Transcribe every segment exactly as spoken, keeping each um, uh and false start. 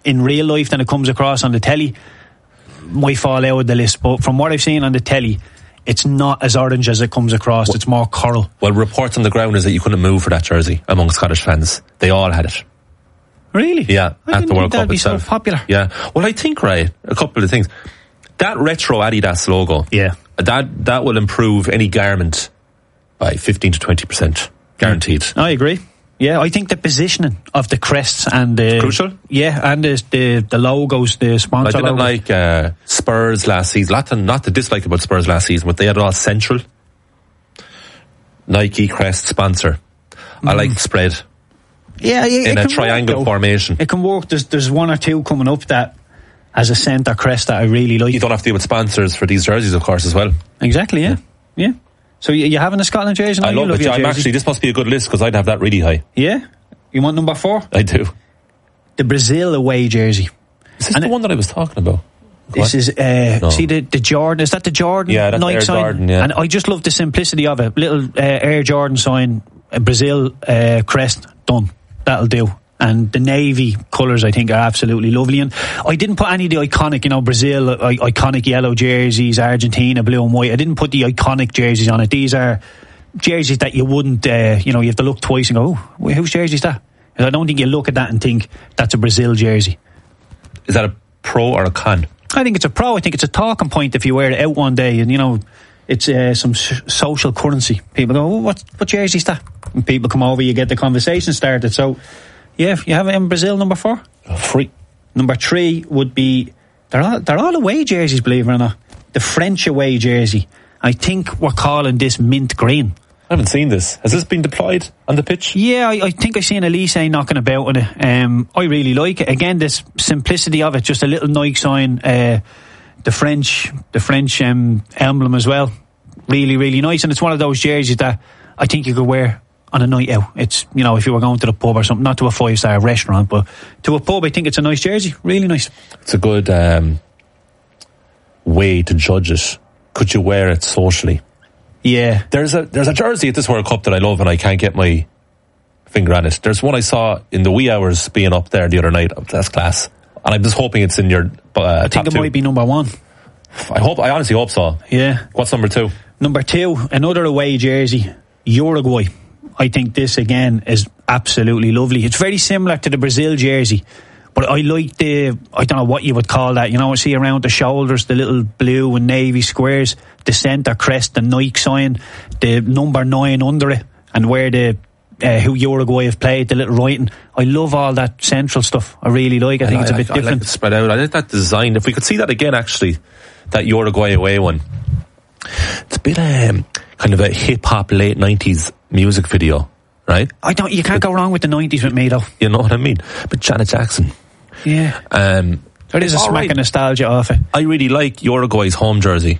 in real life than it comes across on the telly might fall out of the list, but from what I've seen on the telly, it's not as orange as it comes across. Well, it's more coral. Well, reports on the ground is that you couldn't move for that jersey among Scottish fans. They all had it. Really? Yeah, I at didn't the World think that'd Cup be itself. so popular. Yeah. Well, I think, right, a couple of things. That retro Adidas logo, yeah, that that will improve any garment by fifteen to twenty percent, guaranteed. I agree. Yeah, I think the positioning of the crests and the... Crucial? Yeah, and the the, the logos, the sponsor I didn't logos. like uh, Spurs last season. Not to, not to dislike about Spurs last season, but they had it all central. Nike, crest, sponsor. Mm. I like the spread. Yeah, yeah, in it a can triangle work, formation. It can work. There's, there's one or two coming up that as a centre crest that I really like. You don't have to deal with sponsors for these jerseys, of course, as well. Exactly, yeah. Yeah. yeah. So you, you having a Scotland jersey? I love love it. I'm jersey. actually, this must be a good list because I'd have that really high. Yeah? You want number four? I do. The Brazil away jersey. Is this and the it, one that I was talking about? This what? is, uh, no. see the, the Jordan, is that the Jordan yeah, that's Nike Air sign? Jordan, yeah. And I just love the simplicity of it. Little uh, Air Jordan sign, a Brazil uh, crest, done. That'll do. And the navy colours, I think, are absolutely lovely. And I didn't put any of the iconic, you know, Brazil, uh, iconic yellow jerseys, Argentina, blue and white. I didn't put the iconic jerseys on it. These are jerseys that you wouldn't, uh, you know, you have to look twice and go, oh, whose jersey is that? I don't think you look at that and think that's a Brazil jersey. Is that a pro or a con? I think it's a pro. I think it's a talking point if you wear it out one day and, you know, it's uh, some sh- social currency. People go, oh, what, what jersey is that? And people come over, you get the conversation started. So, yeah, you have it in Brazil, number four? Oh, three. Number three would be, they're all, they're all away jerseys, believe it or not. The French away jersey. I think we're calling this mint green. I haven't seen this. Has this been deployed on the pitch? Yeah, I, I think I've seen Elise knocking about on it. Um, I really like it. Again, this simplicity of it, just a little Nike sign, uh, the French, the French um, emblem as well. Really, really nice. And it's one of those jerseys that I think you could wear on a night out. It's, you know, if you were going to the pub or something, not to a five-star restaurant, but to a pub, I think it's a nice jersey. Really nice. It's a good um, way to judge it. Could you wear it socially? Yeah. There's a there's a jersey at this World Cup that I love and I can't get my finger on it. There's one I saw in the wee hours being up there the other night. That's class. And I'm just hoping it's in your uh, I think top it two. might be number one. I hope. I honestly hope so. Yeah. What's number two? Number two, another away jersey, Uruguay. I think this again is absolutely lovely. It's very similar to the Brazil jersey, but I like the, I don't know what you would call that, you know, see around the shoulders, the little blue and navy squares, the centre crest, the Nike sign, the number nine under it, and where the uh, who Uruguay have played, the little writing. I love all that central stuff. I really like it. I think I, it's a bit I, different. I like it spread out. I like that design. If we could see that again, actually, that Uruguay away one. It's a bit um, kind of a hip-hop late nineties music video, right? I don't, you can't but, go wrong with the nineties with me though. You know what I mean? But Janet Jackson. Yeah. Um, there is a smack right. of nostalgia off it. I really like Uruguay's home jersey.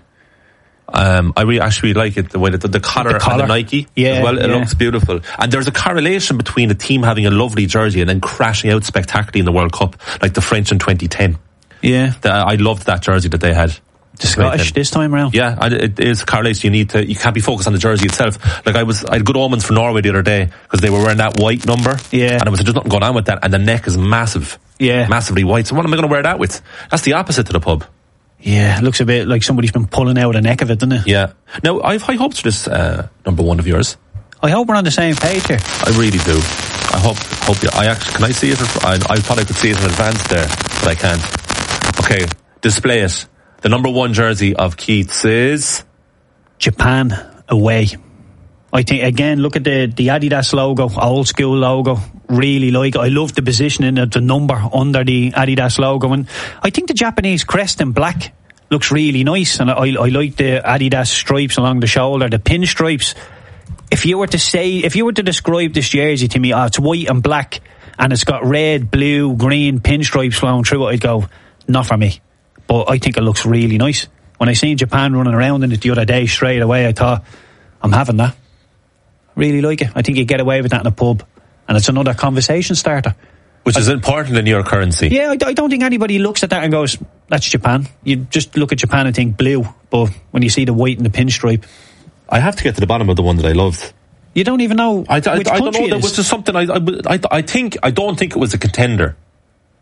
Um, I really actually like it, the way that the, the collar the collar. and the Nike yeah, as well. It yeah. looks beautiful. And there's a correlation between a team having a lovely jersey and then crashing out spectacularly in the World Cup, like the French in twenty ten. Yeah. The, I loved that jersey that they had. The Scottish this time around. Yeah, and it is correlation. You need to, you can't be focused on the jersey itself. Like I was, I had good omens for Norway the other day because they were wearing that white number. Yeah. And it was just nothing going on with that. And the neck is massive. Yeah. Massively white. So what am I going to wear that with? That's the opposite to the pub. Yeah, it looks a bit like somebody's been pulling out the neck of it, doesn't it? Yeah. Now, I've high hopes for this uh, number one of yours. I hope we're on the same page here. I really do. I hope, hope you, I actually, can I see it? I, I thought I could see it in advance there, but I can't. Okay, display it. The number one jersey of Keith's is Japan away. I think, again, look at the, the Adidas logo, old school logo. Really like it. I love the positioning of the number under the Adidas logo. And I think the Japanese crest in black looks really nice. And I, I like the Adidas stripes along the shoulder, the pinstripes. If you were to say, if you were to describe this jersey to me, oh, it's white and black and it's got red, blue, green pinstripes flowing through it, I'd go, not for me. But I think it looks really nice. When I seen Japan running around in it the other day, straight away, I thought, I'm having that. Really like it. I think you get away with that in a pub. And it's another conversation starter. Which I, is important in your currency. Yeah, I, I don't think anybody looks at that and goes, that's Japan. You just look at Japan and think blue. But when you see the white and the pinstripe, I have to get to the bottom of the one that I loved. You don't even know I, I, which I country don't know. it There is. was just something I, I, I, I think, I don't think it was a contender.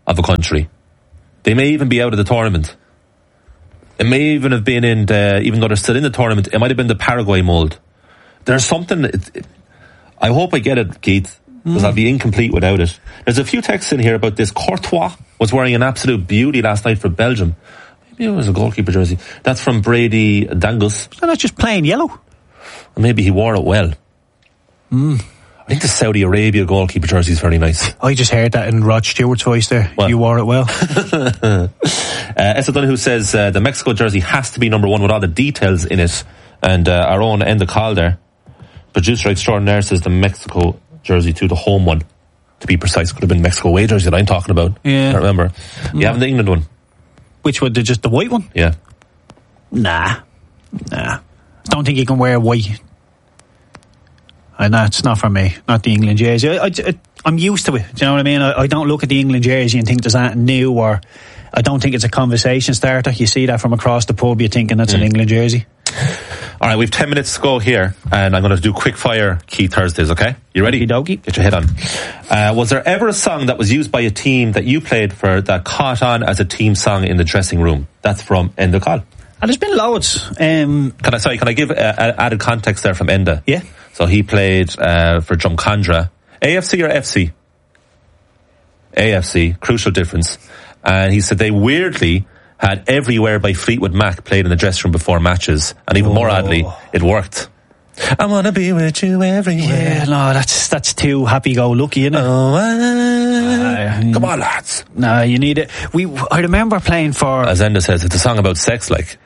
of a country. They may even be out of the tournament. It may even have been in the, even though they're still in the tournament, it might have been the Paraguay mould. There's something, it, it, I hope I get it, Keith, because mm. I'll be incomplete without it. There's a few texts in here about this. Courtois was wearing an absolute beauty last night for Belgium. Maybe it was a goalkeeper jersey. That's from Brady Dangus. So that's just plain yellow. Or maybe he wore it well. Mm. I think the Saudi Arabia goalkeeper jersey is very nice. I just heard that in Rod Stewart's voice there. Well, you wore it well. uh, Essa Donoghue says uh, the Mexico jersey has to be number one with all the details in it. And uh, our own end the call there. Producer extraordinaire says the Mexico jersey too, the home one. To be precise, could have been Mexico away jersey that I'm talking about. Yeah. I can't remember. You have the England one. Which one? Just the white one? Yeah. Nah. Nah. Don't think you can wear white. And that's not for me. Not the England jersey. I, I, I'm used to it. Do you know what I mean? I, I don't look at the England jersey and think there's anything new, or I don't think it's a conversation starter. You see that from across the pub, you're thinking that's mm. an England jersey. All right, we've ten minutes to go here, and I'm going to do quick fire Key Thursdays, okay? You ready? Okey-dokey. Get your head on. Uh, was there ever a song that was used by a team that you played for that caught on as a team song in the dressing room? That's from Enda Call. And there's been loads. Um, can I sorry? Can I give uh, added context there from Enda? Yeah. So he played uh, for Drumcondra. A F C or F C? A F C. Crucial difference. And he said they weirdly had Everywhere by Fleetwood Mac played in the dressing room before matches, and even oh. more oddly, it worked. I wanna be with you everywhere. Yeah, no, that's that's too happy-go-lucky, isn't it? Oh, I, uh, come on, lads. No, you need it. We, I remember playing for... As Enda says, it's a song about sex, like.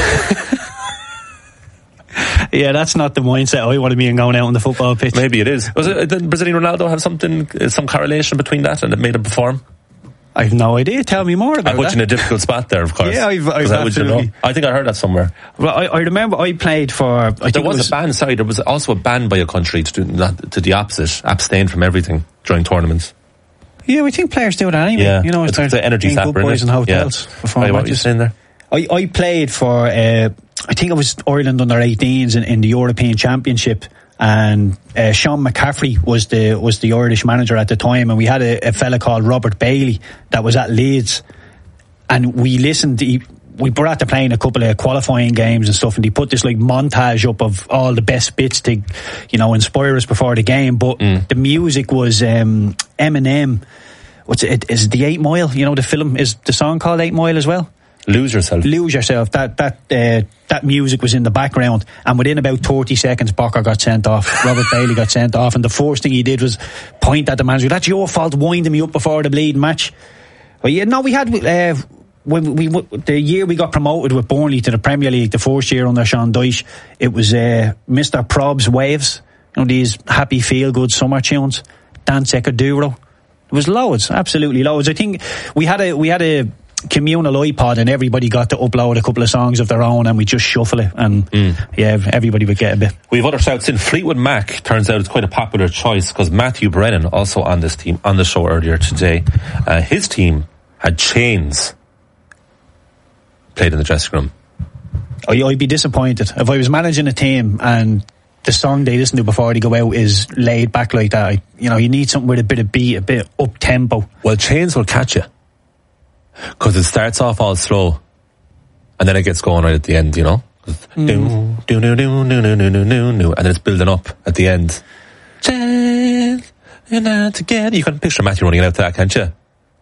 Yeah, that's not the mindset I want to be in going out on the football pitch. Maybe it is. Was it, did Brazilian Ronaldo have something, some correlation between that and it made him perform? I have no idea. Tell me more about that. I put that. you in a difficult spot there, of course. Yeah, I've, I've absolutely. You know? I think I heard that somewhere. Well, I, I remember I played for... I there think was, was a ban, sorry, there was also a ban by a country to do not, to the opposite, abstain from everything during tournaments. Yeah, we think players do that anyway. Yeah, you know, it's the energy sapper, good boys in hotels. Yeah. Before what you saying there? I, I played for, uh, I think it was Ireland under eighteens in, in the European Championship, and uh, Sean McCaffrey was the was the Irish manager at the time, and we had a, a fella called Robert Bailey that was at Leeds, and we listened to, he, we were at the playing a couple of qualifying games and stuff, and he put this like montage up of all the best bits to, you know, inspire us before the game, but mm. the music was um, Eminem. What's it, is it the Eight Mile, you know, the film, is the song called Eight Mile as well? Lose Yourself. Lose Yourself. That that uh, that music was in the background, and within about thirty seconds, Bocker got sent off. Robert Bailey got sent off, and the first thing he did was point at the manager. That's your fault, winding me up before the bleeding match. Well, yeah, no, we had uh, when we the year we got promoted with Burnley to the Premier League, the first year under Sean Dyche, it was uh, Mister Prob's Waves. You know, these happy, feel good summer tunes. Dance Ecoduro. There was loads, absolutely loads. I think we had a we had a. communal iPod, and everybody got to upload a couple of songs of their own, and we just shuffle it, and mm. yeah, everybody would get a bit. We have other shouts in. Fleetwood Mac turns out it's quite a popular choice because Matthew Brennan, also on this team, on the show earlier today, uh, his team had Chains played in the dressing room. I, I'd be disappointed if I was managing a team and the song they listen to before they go out is laid back like that. I, you know, you need something with a bit of beat, a bit up tempo. Well, Chains will catch you. Because it starts off all slow, and then it gets going right at the end, you know? Mm. Do, do, do, do, do, do, do, do, do, and then it's building up at the end. You're not together. You can picture Matthew running out to that, can't you?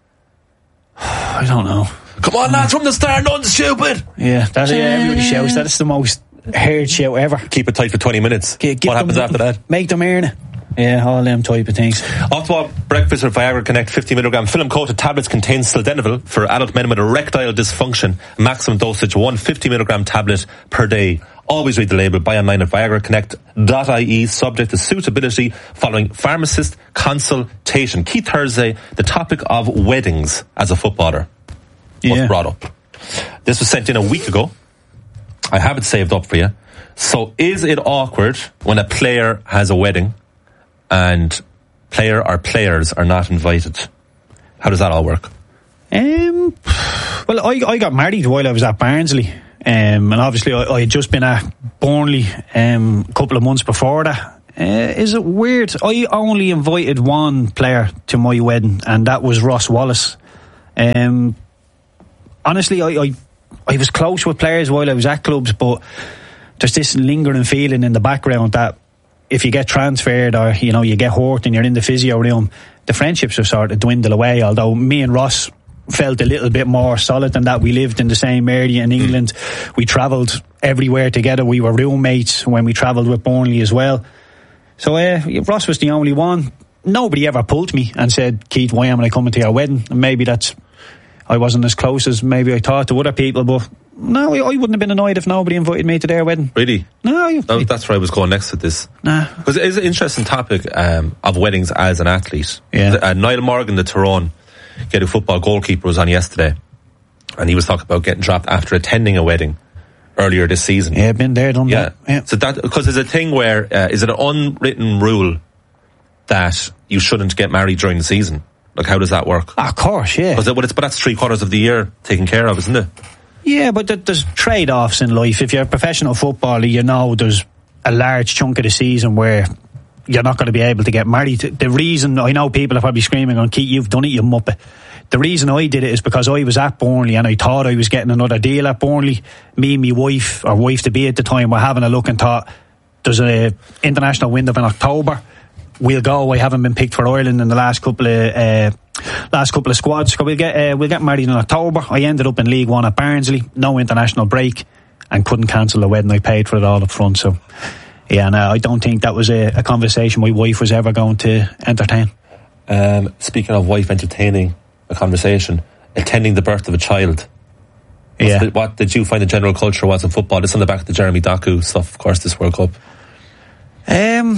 I don't know. Come on, lads, from the start, nothing stupid. Yeah, that's yeah, everybody shouts. That's the most heard shout ever. Keep it tight for twenty minutes. G- what happens them, after that? Make them earn it. Yeah, all them type of things. Ottawa Breakfast with Viagra Connect fifty milligram film coated tablets contain sildenafil for adult men with erectile dysfunction. Maximum dosage one fifty milligram tablet per day. Always read the label. Buy online at viagra connect dot I E. Subject to suitability following pharmacist consultation. Key Thursday, the topic of weddings as a footballer was yeah. brought up. This was sent in a week ago. I have it saved up for you. So is it awkward when a player has a wedding and player or players are not invited? How does that all work? Um, well, I, I got married while I was at Barnsley, um, and obviously I, I had just been at Burnley um, a couple of months before that. Uh, is it weird? I only invited one player to my wedding, and that was Ross Wallace. Um, honestly, I, I I was close with players while I was at clubs, but there's this lingering feeling in the background that if you get transferred or, you know, you get hurt and you're in the physio room, the friendships are sort of dwindle away. Although me and Ross felt a little bit more solid than that. We lived in the same area in England. We travelled everywhere together. We were roommates when we travelled with Burnley as well. So uh, Ross was the only one. Nobody ever pulled me and said, Keith, why am I coming to your wedding? And maybe that's, I wasn't as close as maybe I thought to other people, but no, I, I wouldn't have been annoyed if nobody invited me to their wedding. Really? No. I, no that's where I was going next with this. Nah. Because it is an interesting topic um, of weddings as an athlete. Yeah. Uh, Niall Morgan, the Tyrone Gaelic football goalkeeper, was on yesterday, and he was talking about getting dropped after attending a wedding earlier this season. Yeah, been there, done yeah. that. Yeah. So that, because there's a thing where, uh, is it an unwritten rule that you shouldn't get married during the season? Like, how does that work? Of course, yeah. It, but, it's, but that's three quarters of the year taken care of, isn't it? Yeah, but there's trade-offs in life. If you're a professional footballer, you know there's a large chunk of the season where you're not going to be able to get married. The reason, I know people are probably screaming on, Keith, you've done it, you muppet. The reason I did it is because I was at Burnley and I thought I was getting another deal at Burnley. Me and my wife, or wife-to-be at the time, were having a look and thought, there's an international window in October. We'll go. I haven't been picked for Ireland in the last couple of uh, last couple of squads. So we'll get uh, we'll get married in October. I ended up in League One at Barnsley, no international break, and couldn't cancel the wedding. I paid for it all up front. So yeah, no, I don't think that was a, a conversation my wife was ever going to entertain. Um, speaking of wife entertaining a conversation, attending the birth of a child. Yeah. The, what did you find the general culture was in football? This on the back of the Jeremy Doku stuff, of course, this World Cup. Um.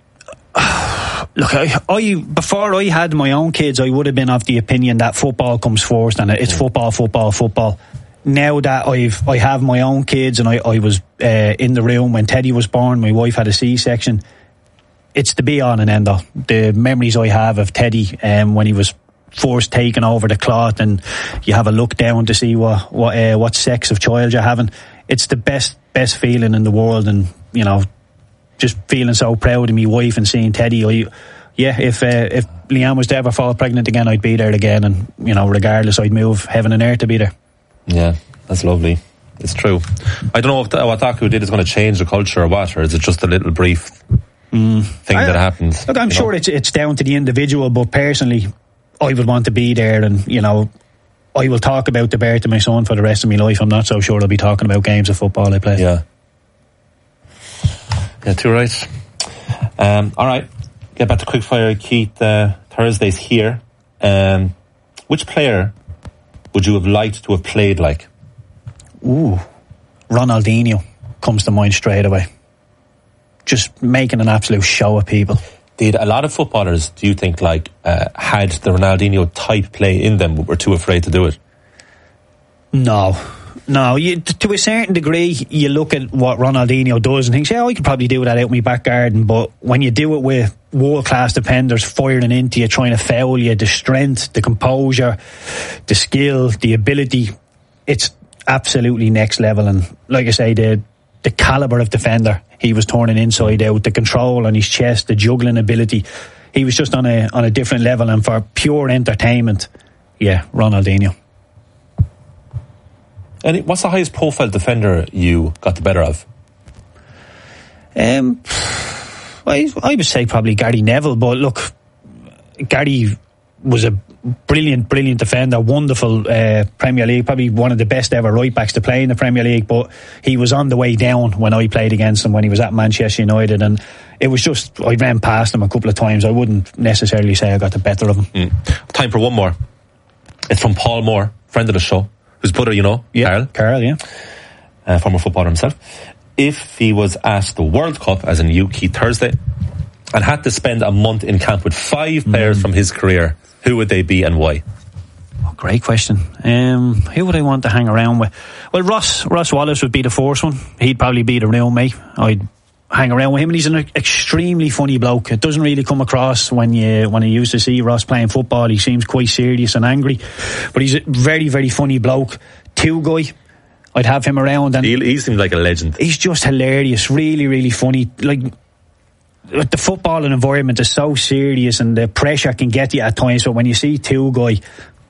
Look, I, I before I had my own kids, I would have been of the opinion that football comes first and it's football, football, football. Now that I've I have my own kids and I, I was uh, in the room when Teddy was born, my wife had a C-section. It's the be on and end all. The memories I have of Teddy um, when he was first taking over the cloth, and you have a look down to see what what uh, what sex of child you're having. It's the best best feeling in the world, and you know. Just feeling so proud of me wife and seeing Teddy. I, yeah, if uh, if Leanne was to ever fall pregnant again, I'd be there again, and you know, regardless, I'd move heaven and earth to be there. Yeah, that's lovely. It's true. I don't know if the, what Doku did is going to change the culture or what, or is it just a little brief mm. thing I, that happens? Look, I'm sure know? it's it's down to the individual, but personally, I would want to be there, and you know, I will talk about the birth of my son for the rest of my life. I'm not so sure I'll be talking about games of football I play. Yeah. Yeah, too right. Um, all right, get back to quickfire, Keith. Uh, Thursday's here. Um, which player would you have liked to have played like? Ooh, Ronaldinho comes to mind straight away. Just making an absolute show of people. Did a lot of footballers, do you think, like uh, had the Ronaldinho type play in them, but were too afraid to do it? No. No, you, to a certain degree, you look at what Ronaldinho does and think, yeah, I could probably do that out in my back garden. But when you do it with world-class defenders firing into you, trying to foul you, the strength, the composure, the skill, the ability, it's absolutely next level. And like I say, the the calibre of defender he was turning inside out, the control on his chest, the juggling ability, he was just on a on a different level. And for pure entertainment, yeah, Ronaldinho. And what's the highest profile defender you got the better of? Um, I, I would say probably Gary Neville, but look, Gary was a brilliant, brilliant defender, wonderful uh, Premier League, probably one of the best ever right backs to play in the Premier League, but he was on the way down when I played against him when he was at Manchester United, and it was just, I ran past him a couple of times. I wouldn't necessarily say I got the better of him. Mm. Time for one more. It's from Paul Moore, friend of the show. Whose brother, you know, yeah, Carl. Carl, yeah. Uh, former footballer himself. If he was at the World Cup, as in you, Keith, Thursday, and had to spend a month in camp with five players mm. from his career, who would they be and why? Oh, great question. Um, who would I want to hang around with? Well, Ross Ross Wallace would be the first one. He'd probably be the real mate. I'd hang around with him, and he's an extremely funny bloke. It doesn't really come across when you when you used to see Ross playing football. He seems quite serious and angry, but he's a very, very funny bloke. Two guy, I'd have him around, and he, he seems like a legend. He's just hilarious, really, really funny. Like, the footballing environment is so serious, and the pressure can get you at times. But when you see Two guy,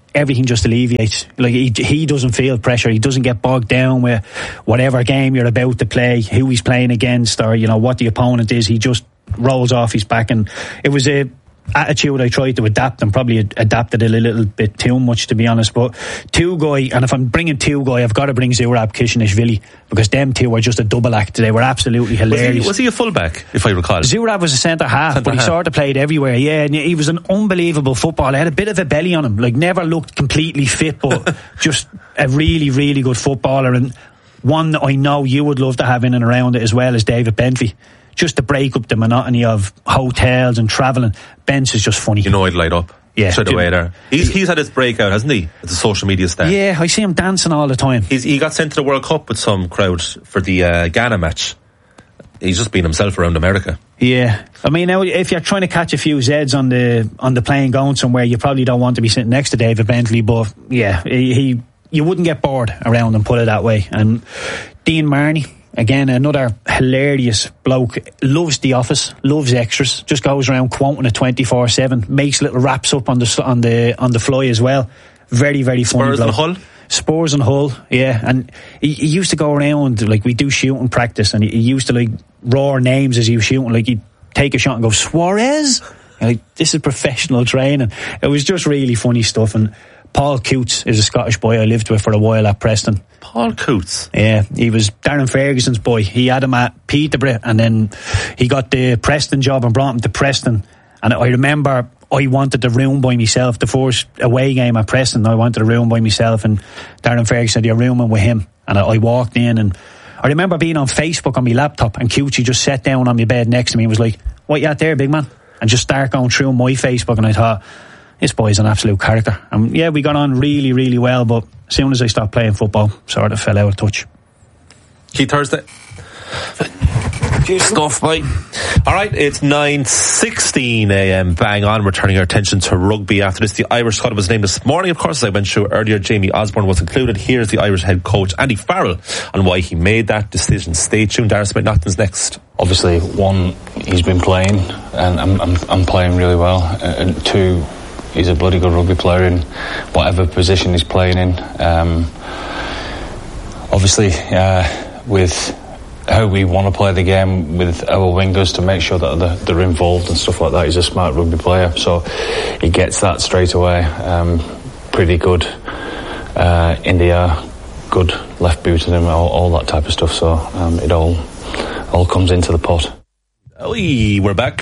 everything just alleviates. Like he, he doesn't feel pressure. He doesn't get bogged down with whatever game you're about to play, who he's playing against, or you know what the opponent is. He just rolls off his back, and it was a attitude I tried to adapt, and probably adapted it a little bit too much, to be honest. But Tugay, and if I'm bringing Tugay, I've got to bring Zurab Kishinishvili, because them two were just a double act. They were absolutely hilarious. Was he, was he a fullback, if I recall? Zurab was a centre half, centre but he half. sort of played everywhere. Yeah, and he was an unbelievable footballer. He had a bit of a belly on him, like never looked completely fit, but just a really, really good footballer. And one that I know you would love to have in and around it as well is David Bentley. Just to break up the monotony of hotels and travelling. Ben's is just funny. You know, I'd light up. Yeah, straight away there. He's, he's had his breakout, hasn't he? As a social media star. Yeah, I see him dancing all the time. He's, he got sent to the World Cup with some crowd for the uh, Ghana match. He's just been himself around America. Yeah, I mean, now if you're trying to catch a few Zeds on the on the plane going somewhere, you probably don't want to be sitting next to David Bentley. But yeah, he, he you wouldn't get bored around him, put it that way. And Dean Marney, again, another hilarious bloke. Loves The Office, loves extras. Just goes around quoting it twenty-four seven. Makes little raps up on the on the on the fly as well. Very, very funny. Spurs and Hull. Spurs and Hull, yeah. And he, he used to go around, like we do shooting practice, and he, he used to like roar names as he was shooting. Like he'd take a shot and go Suarez. And like, this is professional training. It was just really funny stuff. And Paul Coots is a Scottish boy I lived with for a while at Preston. Paul Coots? Yeah, he was Darren Ferguson's boy. He had him at Peterborough, and then he got the Preston job and brought him to Preston. And I remember I wanted the room by myself. The first away game at Preston, I wanted a room by myself, and Darren Ferguson said, you're rooming with him. And I, I walked in, and I remember being on Facebook on my laptop, and Coochie just sat down on my bed next to me and was like, what you at there, big man? And just start going through my Facebook, and I thought, this boy's an absolute character. And yeah, we got on really, really well, but as soon as I stopped playing football, sort of fell out of touch. Keith Thursday. Stuff, mate. Alright, it's nine sixteen a.m. bang on. We're turning our attention to rugby after this. The Irish squad was named this morning, of course, as I went through earlier. Jamie Osborne was included. Here's the Irish head coach Andy Farrell on why he made that decision. Stay tuned. Darren Smith-Naughton's next. Obviously, one, he's been playing, and I'm, I'm, I'm playing really well. And two, he's a bloody good rugby player in whatever position he's playing in. Um, obviously, uh, with how we want to play the game with our wingers to make sure that they're involved and stuff like that. He's a smart rugby player, so he gets that straight away. Um, pretty good uh, in the air, good left boot and all, all that type of stuff. So um, it all all comes into the pot. Oi, we're back.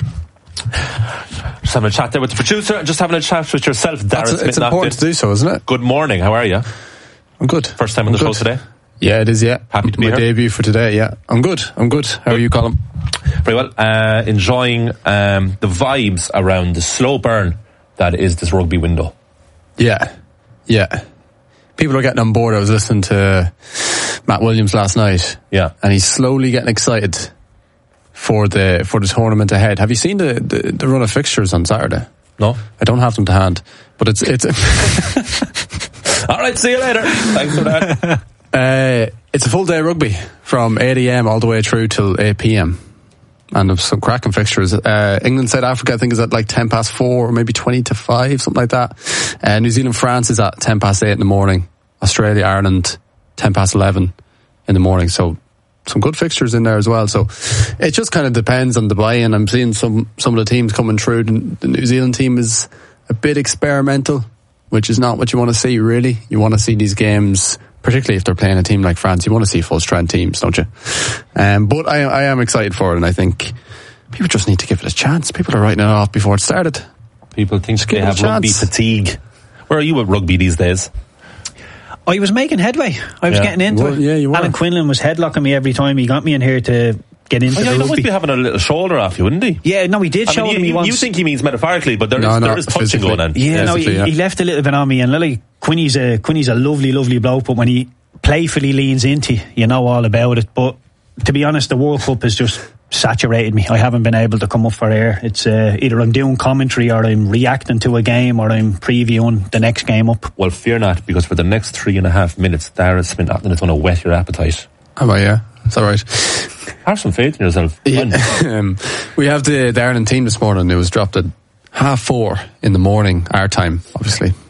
Just having a chat there with the producer and just having a chat with yourself, Darren Smith. It's important to do so, isn't it? Good morning. How are you? I'm good. First time on I'm the good. show today? Yeah, it is, yeah. Happy to be My here. debut for today, yeah. I'm good, I'm good. How good. are you, Colin? Very well. Uh, enjoying um, the vibes around the slow burn that is this rugby window. Yeah, yeah. People are getting on board. I was listening to Matt Williams last night. Yeah. And he's slowly getting excited for the for the tournament ahead. Have you seen the, the, the run of fixtures on Saturday? No. I don't have them to hand, but it's... it's All right, see you later. Thanks for that. Uh, it's a full day of rugby from eight a.m. all the way through till eight p.m. and there's some cracking fixtures. Uh, England South Africa I think is at like ten past four or maybe twenty to five, something like that. Uh, New Zealand France is at ten past eight in the morning. Australia Ireland ten past eleven in the morning. So some good fixtures in there as well. So it just kind of depends on the buy-in. I'm seeing some some of the teams coming through. The New Zealand team is a bit experimental, which is not what you want to see, really. You want to see these games, particularly if they're playing a team like France, you want to see full strength teams, don't you? Um, but I, I am excited for it, and I think people just need to give it a chance. People are writing it off before it started. People think they have rugby fatigue. Where are you with rugby these days? I was making headway. I was yeah. getting into well, it. Yeah, you were. Alan Quinlan was headlocking me every time he got me in here to get into oh, yeah, the he rugby. must be having a little shoulder off you, wouldn't he? Yeah, no, he did I shoulder mean, you, me you, once. You think he means metaphorically, but there no, is, no, there is touching physically. going on. Yeah, no, he, yeah. he left a little bit on me, and Lily Quinny's a Quinny's a lovely, lovely bloke, but when he playfully leans into you, you know all about it. But to be honest, the World Cup has just saturated me. I haven't been able to come up for air. It's uh, either I'm doing commentary or I'm reacting to a game or I'm previewing the next game up. Well, fear not, because for the next three and a half minutes, Darren Smith-Naughton is going to whet your appetite. Oh, yeah, it's all right. Have some faith in yourself. Yeah. um, we have the, the Ireland team this morning. It was dropped at half four in the morning, our time, obviously.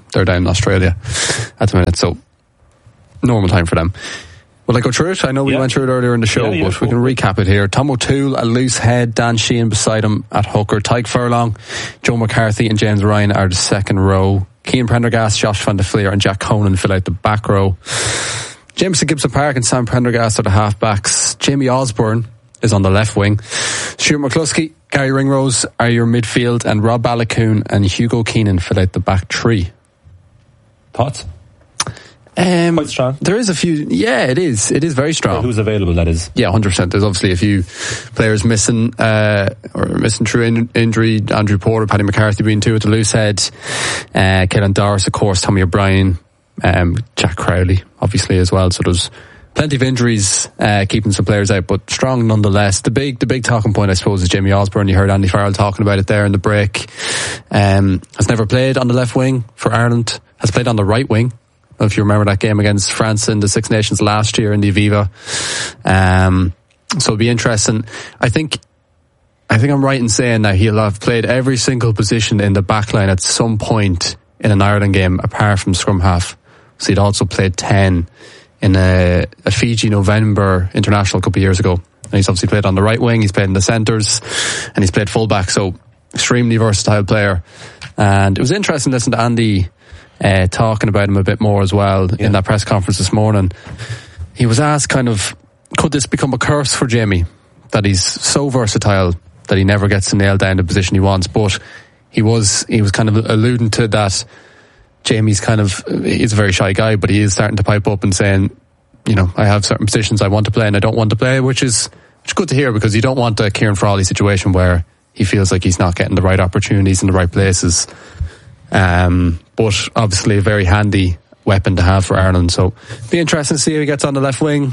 they're down in Australia at the minute, so normal time for them. Will I go through it? I know we yeah. went through it earlier in the show, yeah, yeah, but we can recap it here. Tom O'Toole at loose head, Dan Sheehan beside him at hooker, Tyke Furlong, Joe McCarthy and James Ryan are the second row. Cian Prendergast, Josh Van der Fleer and Jack Conan fill out the back row. Jameson Gibson Park and Sam Prendergast are the half-backs. Jamie Osborne is on the left wing. Stuart McCluskey, Gary Ringrose are your midfield, and Rob Balakoon and Hugo Keenan fill out the back three. Thoughts? Um, Quite strong. There is a few. Yeah, it is. It is very strong. Well, who's available? That is. Yeah, one hundred percent. There's obviously a few players missing, uh, or missing through in- injury. Andrew Porter, Paddy McCarthy being two at the loose head. Uh, Caelan Doris, of course. Tommy O'Brien, um, Jack Crowley, obviously as well. So there's plenty of injuries uh, keeping some players out, but strong nonetheless. The big, the big talking point, I suppose, is Jamie Osborne. You heard Andy Farrell talking about it there in the break. Um, has never played on the left wing for Ireland. Has played on the right wing. If you remember that game against France in the Six Nations last year in the Aviva. Um, so it'll be interesting. I think, I think I'm right in saying that he'll have played every single position in the back line at some point in an Ireland game apart from scrum half. So he'd also played ten in a, a Fiji November international a couple of years ago. And he's obviously played on the right wing, he's played in the centres, and he's played fullback. So extremely versatile player. And it was interesting to listen to Andy Uh, talking about him a bit more as well yeah. in that press conference this morning. He was asked kind of, could this become a curse for Jamie, that he's so versatile that he never gets to nail down the position he wants? But he was he was kind of alluding to that. Jamie's kind of, he's a very shy guy, but he is starting to pipe up and saying, you know, I have certain positions I want to play and I don't want to play, which is, which is good to hear, because you don't want a Kieran Frawley situation where he feels like he's not getting the right opportunities in the right places. Um, but obviously a very handy weapon to have for Ireland. So be interesting to see how he gets on the left wing.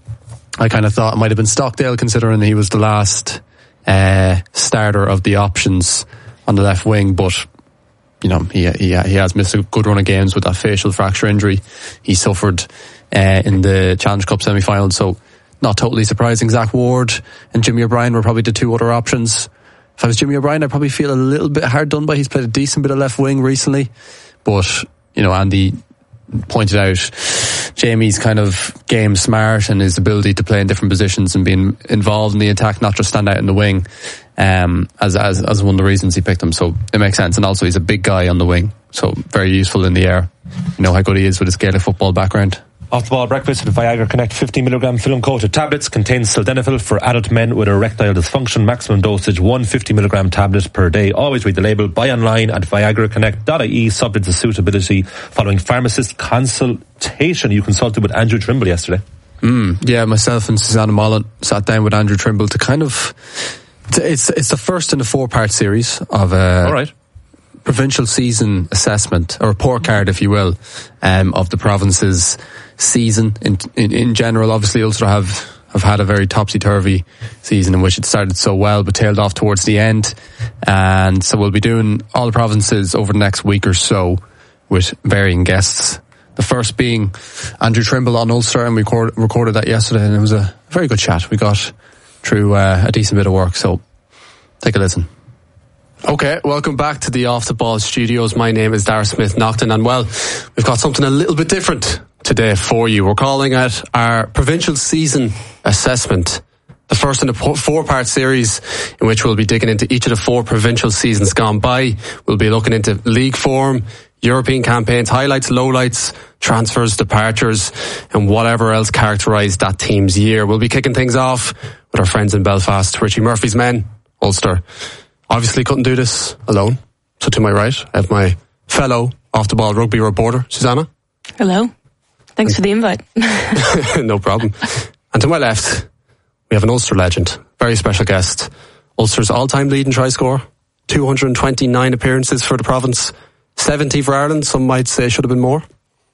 I kind of thought it might have been Stockdale, considering he was the last uh, starter of the options on the left wing. But you know, he he he has missed a good run of games with that facial fracture injury he suffered uh, in the Challenge Cup semi-final. So not totally surprising. Zach Ward and Jimmy O'Brien were probably the two other options. If I was Jimmy O'Brien, I'd probably feel a little bit hard done by. He's played a decent bit of left wing recently. But, you know, Andy pointed out Jamie's kind of game smart and his ability to play in different positions and being involved in the attack, not just stand out in the wing, um, as, as, as one of the reasons he picked him. So it makes sense. And also he's a big guy on the wing, so very useful in the air. You know how good he is with his Gaelic football background. Off the ball breakfast with Viagra Connect fifty milligram film coated tablets contains sildenafil for adult men with erectile dysfunction. Maximum dosage one fifty milligram tablet per day. Always read the label. Buy online at viagra connect dot I E. Subject to suitability following pharmacist consultation. You consulted with Andrew Trimble yesterday. Mm, yeah, myself and Susanna Mollen sat down with Andrew Trimble to kind of. To, it's it's the first in a four part series of. Uh, All right. Provincial season assessment, or report card, if you will, um, of the province's season in, in in general. Obviously Ulster have have had a very topsy-turvy season in which it started so well but tailed off towards the end, and so we'll be doing all the provinces over the next week or so with varying guests. The first being Andrew Trimble on Ulster, and we record, recorded that yesterday, and it was a very good chat. We got through uh, a decent bit of work, so take a listen. Okay, welcome back to the Off the Ball studios. My name is Dara Smith-Nocton, and well, we've got something a little bit different today for you. We're calling it our provincial season assessment, the first in a four-part series in which we'll be digging into each of the four provincial seasons gone by. We'll be looking into league form, European campaigns, highlights, lowlights, transfers, departures, and whatever else characterised that team's year. We'll be kicking things off with our friends in Belfast, Richie Murphy's men, Ulster. Obviously couldn't do this alone. So to my right, I have my fellow off-the-ball rugby reporter, Susanna. Hello. Thanks for the invite. No problem. And to my left, we have an Ulster legend, very special guest. Ulster's all-time leading try scorer, two hundred twenty-nine appearances for the province, seventy for Ireland. Some might say should have been more.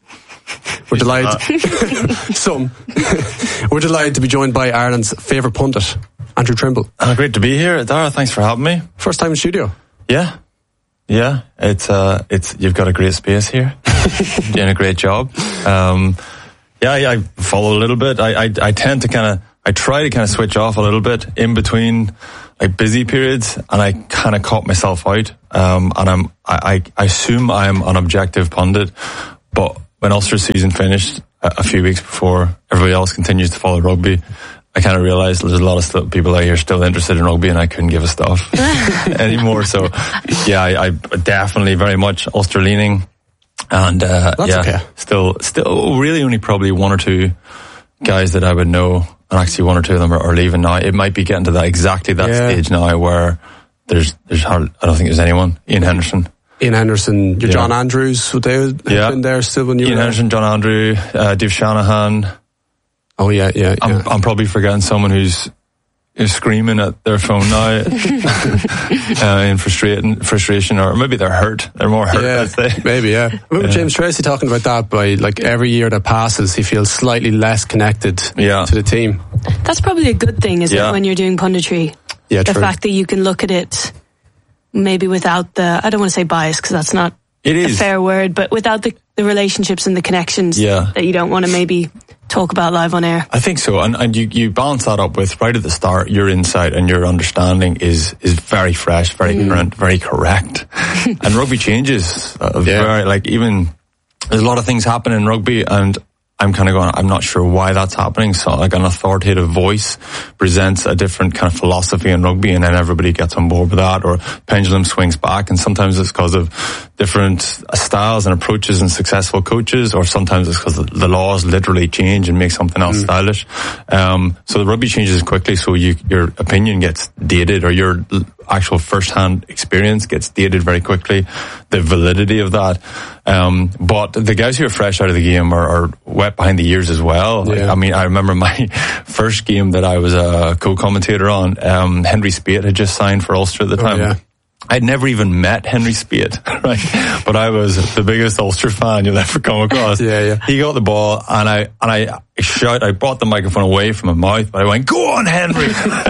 We're delighted. Some. We're delighted to be joined by Ireland's favourite pundit, Andrew Trimble. Uh, great to be here, Dara. Thanks for having me. First time in studio. Yeah, yeah. It's uh, it's you've got a great space here. You're doing a great job. Um, yeah, I, I follow a little bit. I I, I tend to kind of I try to kind of switch off a little bit in between, like busy periods, and I kind of caught myself out. Um, and I'm, I, I assume I'm an objective pundit, but when Ulster's season finished a, a few weeks before everybody else continues to follow rugby, I kind of realised there's a lot of st- people out here still interested in rugby, and I couldn't give a stuff anymore. So, yeah, I, I definitely very much Ulster leaning, and uh, That's yeah, okay. still, still, really only probably one or two guys that I would know, and actually one or two of them are, are leaving now. It might be getting to that exactly that Yeah. stage now where there's there's hardly, I don't think there's anyone. Ian Henderson, Ian Henderson, your Yeah. John Andrews, would they have Yeah. been there still when you Ian were there? Henderson, John Andrew, uh, Dave Shanahan. Oh yeah, yeah, yeah. I'm, I'm probably forgetting someone who's, who's screaming at their phone now uh, in frustrating, frustration, or maybe they're hurt. They're more hurt, Yeah, I'd say. maybe, yeah. I remember Yeah. James Tracy talking about that by, like, every year that passes, he feels slightly less connected Yeah. to the team. That's probably a good thing, isn't Yeah. it, when you're doing punditry? Yeah, the true. fact that you can look at it maybe without the, I don't want to say bias because that's not It a is. fair word, but without the, the relationships and the connections Yeah. that you don't want to maybe talk about live on air. I think so, and and you, you balance that up with right at the start, your insight and your understanding is is very fresh, very Mm. current, very correct. And rugby changes, uh, Yeah. very, like even there's a lot of things happen in rugby, and I'm kind of going, I'm not sure why that's happening. So like an authoritative voice presents a different kind of philosophy in rugby, and then everybody gets on board with that, or pendulum swings back. And sometimes it's because of different styles and approaches and successful coaches, or sometimes it's because the laws literally change and make something else mm. stylish. Um, so the rugby changes quickly, so you, your opinion gets dated, or your actual first-hand experience gets dated very quickly, the validity of that. Um, but the guys who are fresh out of the game are, are wet behind the ears as well. Yeah. I, I mean, I remember my first game that I was a co-commentator on, um, Henry Speight had just signed for Ulster at the time. Oh, yeah. I'd never even met Henry Speight, right? But I was the biggest Ulster fan you'll ever come across. Yeah, yeah. He got the ball, and I and I shout. I brought the microphone away from my mouth, but I went, "Go on, Henry!"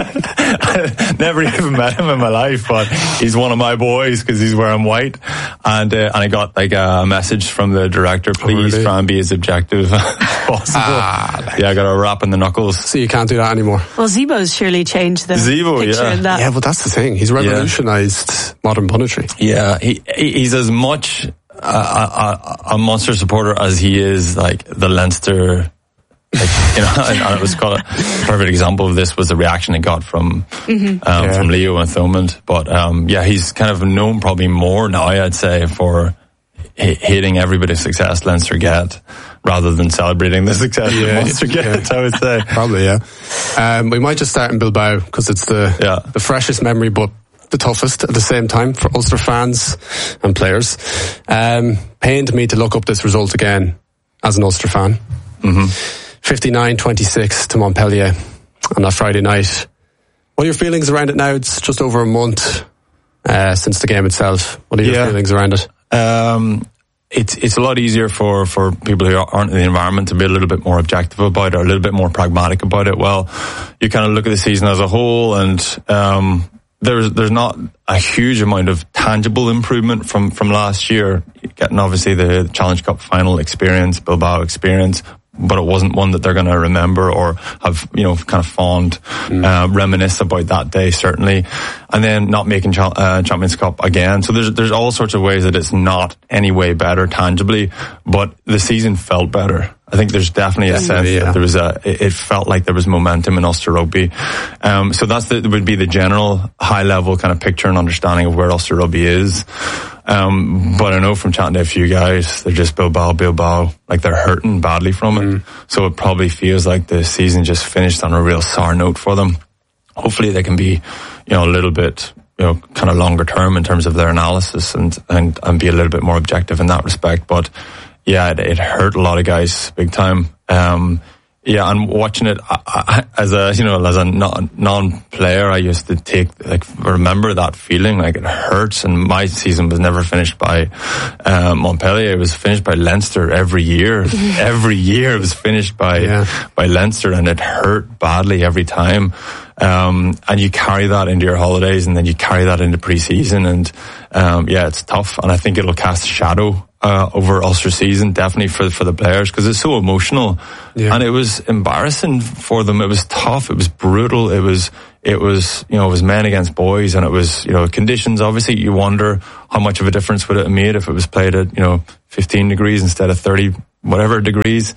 I never even met him in my life, but he's one of my boys because he's wearing white. And uh, and I got like a message from the director: "Please really? try and be as objective as possible." Ah, yeah, I got a rap in the knuckles. So you can't do that anymore. Well, Zebo's surely changed the Zebo, picture yeah. in that. Yeah, but that's the thing. He's revolutionised modern punditry. Yeah, he he's as much a, a, a Munster supporter as he is like the Leinster. Like, you know, and, and it was called a perfect example of this was the reaction it got from mm-hmm. um, yeah. from Leo and Thomond. But um, yeah, he's kind of known probably more now, I'd say, for h- hating every bit of success Leinster get, rather than celebrating the success Yeah, that Munster yeah. gets. I would say Probably, yeah. Um, we might just start in Bilbao because it's the Yeah. the freshest memory, but the toughest at the same time for Ulster fans and players. Um, pained me to look up this result again as an Ulster fan. Mm-hmm. fifty-nine twenty-six to Montpellier on that Friday night. What are your feelings around it now? It's just over a month uh, since the game itself. What are your Yeah. feelings around it? Um, it's it's a lot easier for, for people who aren't in the environment to be a little bit more objective about it, or a little bit more pragmatic about it. Well, you kind of look at the season as a whole, and um, there's there's not a huge amount of tangible improvement from, from last year. You're getting obviously the Challenge Cup final experience, Bilbao experience, but it wasn't one that they're going to remember or have, you know, kind of fond, mm. uh, reminisce about that day, certainly. And then not making cha- uh, Champions Cup again. So there's, there's all sorts of ways that it's not any way better tangibly, but the season felt better. I think there's definitely a sense yeah. that there was a, it felt like there was momentum in Ulster Rugby. Um, so that's the, would be the general high level kind of picture and understanding of where Ulster Rugby is. Um, but I know from chatting to a few guys, they're just Bilbao, Bilbao, like they're hurting badly from it. Mm. So it probably feels like the season just finished on a real sour note for them. Hopefully they can be, you know, a little bit, you know, kind of longer term in terms of their analysis and, and, and be a little bit more objective in that respect. But yeah, it, it hurt a lot of guys big time. Um, yeah, and watching it I, I, as a, you know, as a non, non-player, I used to take, like, remember that feeling, like it hurts. And my season was never finished by, um, Montpellier. It was finished by Leinster every year. Every year it was finished by, yeah. by Leinster, and it hurt badly every time. Um, and you carry that into your holidays, and then you carry that into pre-season, and, um, yeah, it's tough. And I think it'll cast a shadow Uh, over Ulster season, definitely for for the players, because it's so emotional, yeah. and it was embarrassing for them. It was tough. It was brutal. It was it was, you know, it was men against boys, and it was, you know, conditions. Obviously, you wonder how much of a difference would it have made if it was played at, you know, fifteen degrees instead of thirty whatever degrees.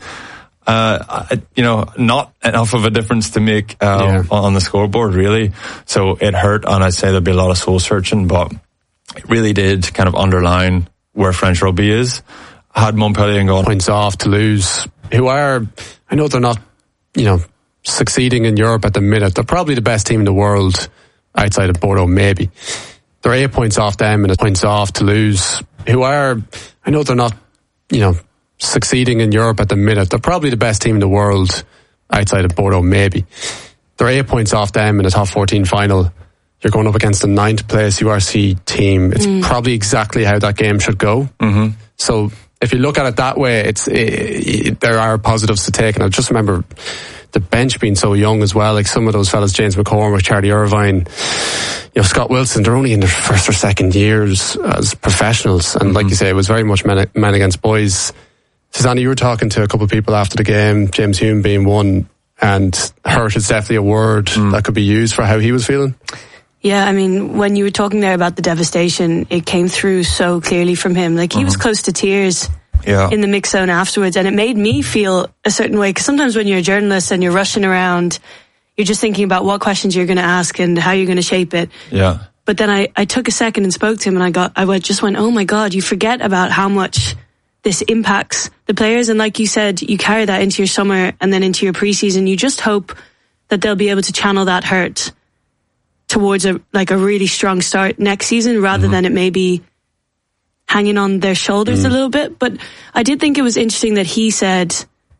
Uh, you know, not enough of a difference to make uh, yeah. on the scoreboard, really. So it hurt, and I'd say there'd be a lot of soul searching, but it really did kind of underline where French rugby is. Had Montpellier gone points off Toulouse, who are, I know they're not, you know, succeeding in Europe at the minute. They're probably the best team in the world outside of Bordeaux, maybe. They're eight points off them and points off Toulouse, who are, I know they're not, you know, succeeding in Europe at the minute. They're probably the best team in the world outside of Bordeaux, maybe. They're eight points off them in the top fourteen final. You're going up against the ninth place U R C team. It's mm. probably exactly how that game should go. Mm-hmm. So if you look at it that way, it's it, it, there are positives to take. And I just remember the bench being so young as well. Like some of those fellas, James McCormick, Charlie Irvine, you know, Scott Wilson, they're only in their first or second years as professionals. And mm-hmm. like you say, it was very much men, men against boys. Susanna, you were talking to a couple of people after the game, James Hume being one, and hurt is definitely a word mm. that could be used for how he was feeling. Yeah, I mean, when you were talking there about the devastation, it came through so clearly from him. Like, he uh-huh. was close to tears yeah. in the mix zone afterwards, and it made me feel a certain way, because sometimes when you're a journalist and you're rushing around, you're just thinking about what questions you're going to ask and how you're going to shape it. Yeah. But then I, I took a second and spoke to him, and I got, I went, just went, oh my God, you forget about how much this impacts the players. And like you said, you carry that into your summer and then into your preseason. You just hope that they'll be able to channel that hurt towards a like a really strong start next season, rather mm-hmm. than it maybe hanging on their shoulders mm. a little bit. But I did think it was interesting that he said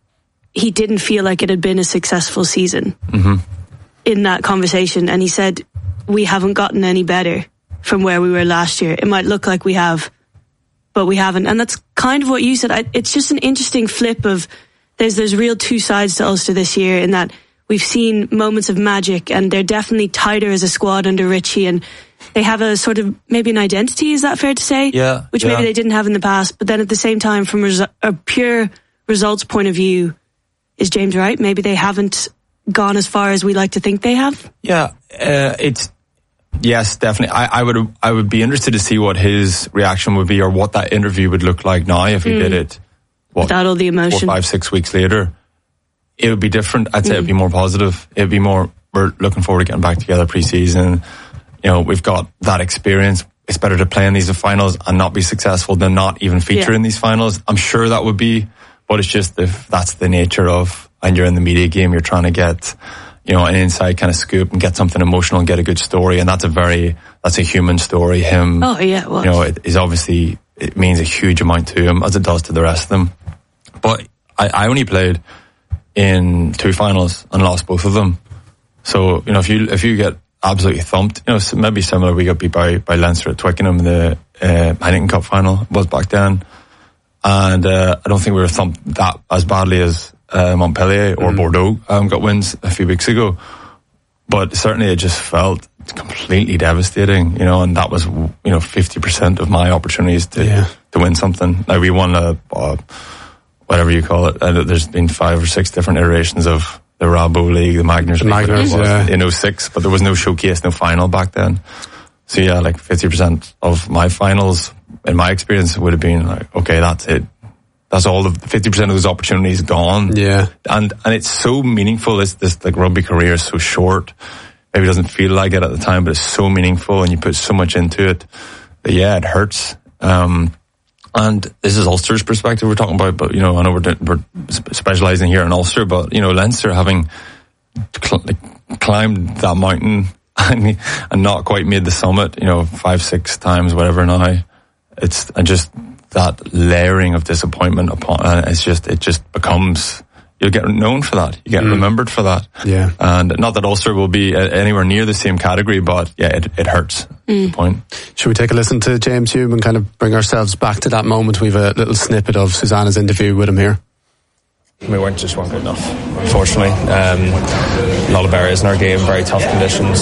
he didn't feel like it had been a successful season mm-hmm. in that conversation. And he said, we haven't gotten any better from where we were last year. It might look like we have, but we haven't. And that's kind of what you said. I, it's just an interesting flip of there's there's real two sides to Ulster this year, in that we've seen moments of magic, and they're definitely tighter as a squad under Richie, and they have a sort of maybe an identity, is that fair to say? Yeah. Which yeah. maybe they didn't have in the past. But then at the same time, from resu- a pure results point of view, is James right? Maybe they haven't gone as far as we like to think they have? Yeah, uh, it's yes, definitely. I, I would I would be interested to see what his reaction would be, or what that interview would look like now if he mm. did it. What, without all the emotion, four, five, six weeks later. It would be different. I'd say mm. it'd be more positive. It'd be more, we're looking forward to getting back together pre-season. You know, we've got that experience. It's better to play in these finals and not be successful than not even feature yeah. in these finals. I'm sure that would be, but it's just if that's the nature of, and you're in the media game, you're trying to get, you know, an inside kind of scoop and get something emotional and get a good story. And that's a very, that's a human story. Him, oh yeah, well. you know, it is obviously, it means a huge amount to him, as it does to the rest of them. But I, I only played in two finals and lost both of them. So, you know, if you if you get absolutely thumped, you know, maybe similar, we got beat by, by Leinster at Twickenham in the uh, Heineken Cup final, was back then. And uh, I don't think we were thumped that as badly as uh, Montpellier or mm. Bordeaux um, got wins a few weeks ago. But certainly it just felt completely devastating, you know, and that was, you know, fifty percent of my opportunities to, yeah. to win something. Now, we won a... a whatever you call it. Uh, there's been five or six different iterations of the Rabo League, the Magners League, Magners, yeah. in oh six, but there was no showcase, no final back then. So yeah, like fifty percent of my finals, in my experience, would have been like, okay, that's it. That's all the fifty percent of those opportunities gone. Yeah. And, and it's so meaningful. It's this, like, rugby career is so short. Maybe it doesn't feel like it at the time, but it's so meaningful and you put so much into it that yeah, it hurts. Um, And this is Ulster's perspective we're talking about, but, you know, I know we're, we're specialising here in Ulster, but, you know, Leinster having cl- like, climbed that mountain and, and not quite made the summit, you know, five, six times, whatever now, it's and just that layering of disappointment upon, uh, it's just, it just becomes, you'll get known for that. You get mm. remembered for that. Yeah. And not that Ulster will be anywhere near the same category, but yeah, it, it hurts. Mm. The point. Should we take a listen to James Hume and kind of bring ourselves back to that moment? We've a little snippet of Susanna's interview with him here. We weren't just weren't good enough, unfortunately. Um, a lot of barriers in our game, very tough conditions.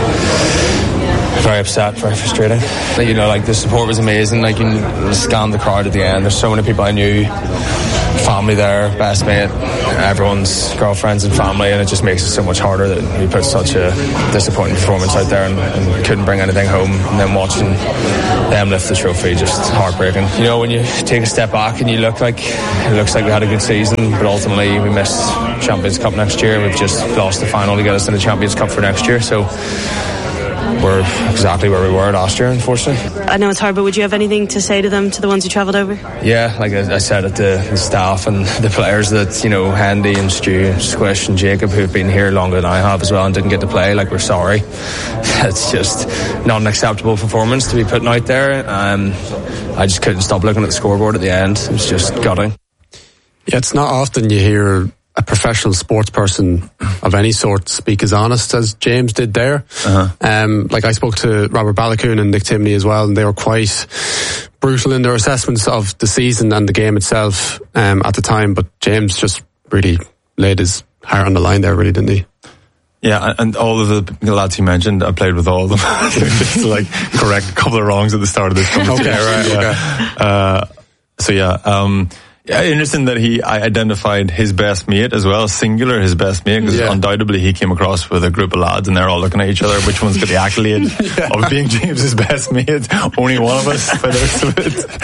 Very upset, very frustrated. You know, like, the support was amazing. Like, you scanned the crowd at the end. There's so many people I knew family there, best mate, everyone's girlfriends and family, and it just makes it so much harder that we put such a disappointing performance out there and, and couldn't bring anything home, and then watching them lift the trophy, just heartbreaking. You know, when you take a step back and you look like, it looks like we had a good season, but ultimately we missed Champions Cup next year. We've just lost the final to get us in the Champions Cup for next year, so we're exactly where we were last year, unfortunately. I know it's hard, but would you have anything to say to them, to the ones who travelled over? Yeah, like I said, at the, the staff and the players that, you know, Hendy and Stu, Squish and Jacob, who've been here longer than I have as well and didn't get to play, like, we're sorry. It's just not an acceptable performance to be putting out there. Um, I just couldn't stop looking at the scoreboard at the end. It was just gutting. Yeah, it's not often you hear a professional sports person of any sort speak as honest as James did there. Uh-huh. Um, like I spoke to Robert Balakoon and Nick Timney as well, and they were quite brutal in their assessments of the season and the game itself um, at the time. But James just really laid his heart on the line there, really, didn't he? Yeah, and all of the lads he mentioned, I played with all of them. Just to, like, correct a couple of wrongs at the start of this conversation. Okay, right, yeah. okay. Uh, so yeah, um, yeah, interesting that he I identified his best mate as well, singular his best mate, because yeah. undoubtedly he came across with a group of lads and they're all looking at each other. Which one's got the accolade yeah. of being James's best mate? Only one of us by the rest of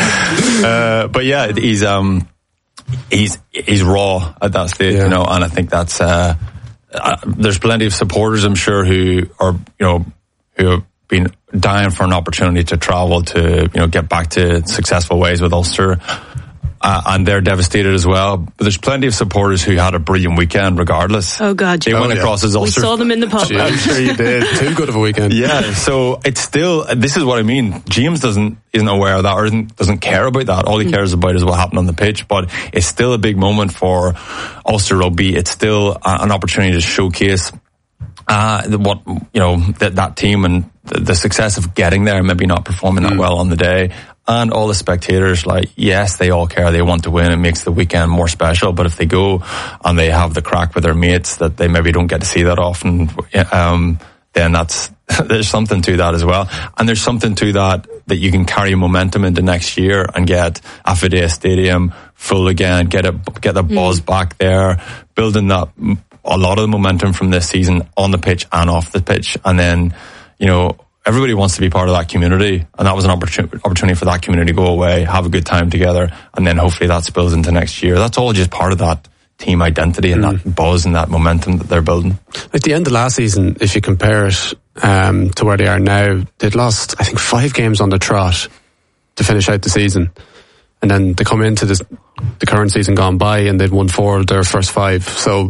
it. Uh, but yeah, he's um he's he's raw at that stage, yeah. you know, and I think that's uh, uh, there's plenty of supporters, I'm sure, who are you know who have been dying for an opportunity to travel to you know get back to successful ways with Ulster. Uh, and they're devastated as well. But there's plenty of supporters who had a brilliant weekend regardless. Oh, God. They oh, went yeah. across as Ulster. We saw them in the pub. I'm sure you did. Too good of a weekend. Yeah, so it's still, this is what I mean. James doesn't, isn't aware of that or isn't, doesn't care about that. All he mm. cares about is what happened on the pitch. But it's still a big moment for Ulster Rugby. It's still uh, an opportunity to showcase uh, what, you know, that, that team and the, the success of getting there, maybe not performing that mm. well on the day. And all the spectators, like, yes, they all care. They want to win. It makes the weekend more special. But if they go and they have the crack with their mates that they maybe don't get to see that often, um, then that's, there's something to that as well. And there's something to that that you can carry momentum into next year and get Affidea Stadium full again, get it, get the buzz mm. back there, building that, a lot of the momentum from this season on the pitch and off the pitch. And then, you know, everybody wants to be part of that community, and that was an opportunity opportunity for that community to go away, have a good time together, and then hopefully that spills into next year. That's all just part of that team identity and mm. that buzz and that momentum that they're building. At the end of last season, if you compare it um, to where they are now, they'd lost, I think, five games on the trot to finish out the season. And then they come into this, the current season gone by and they'd won four of their first five. So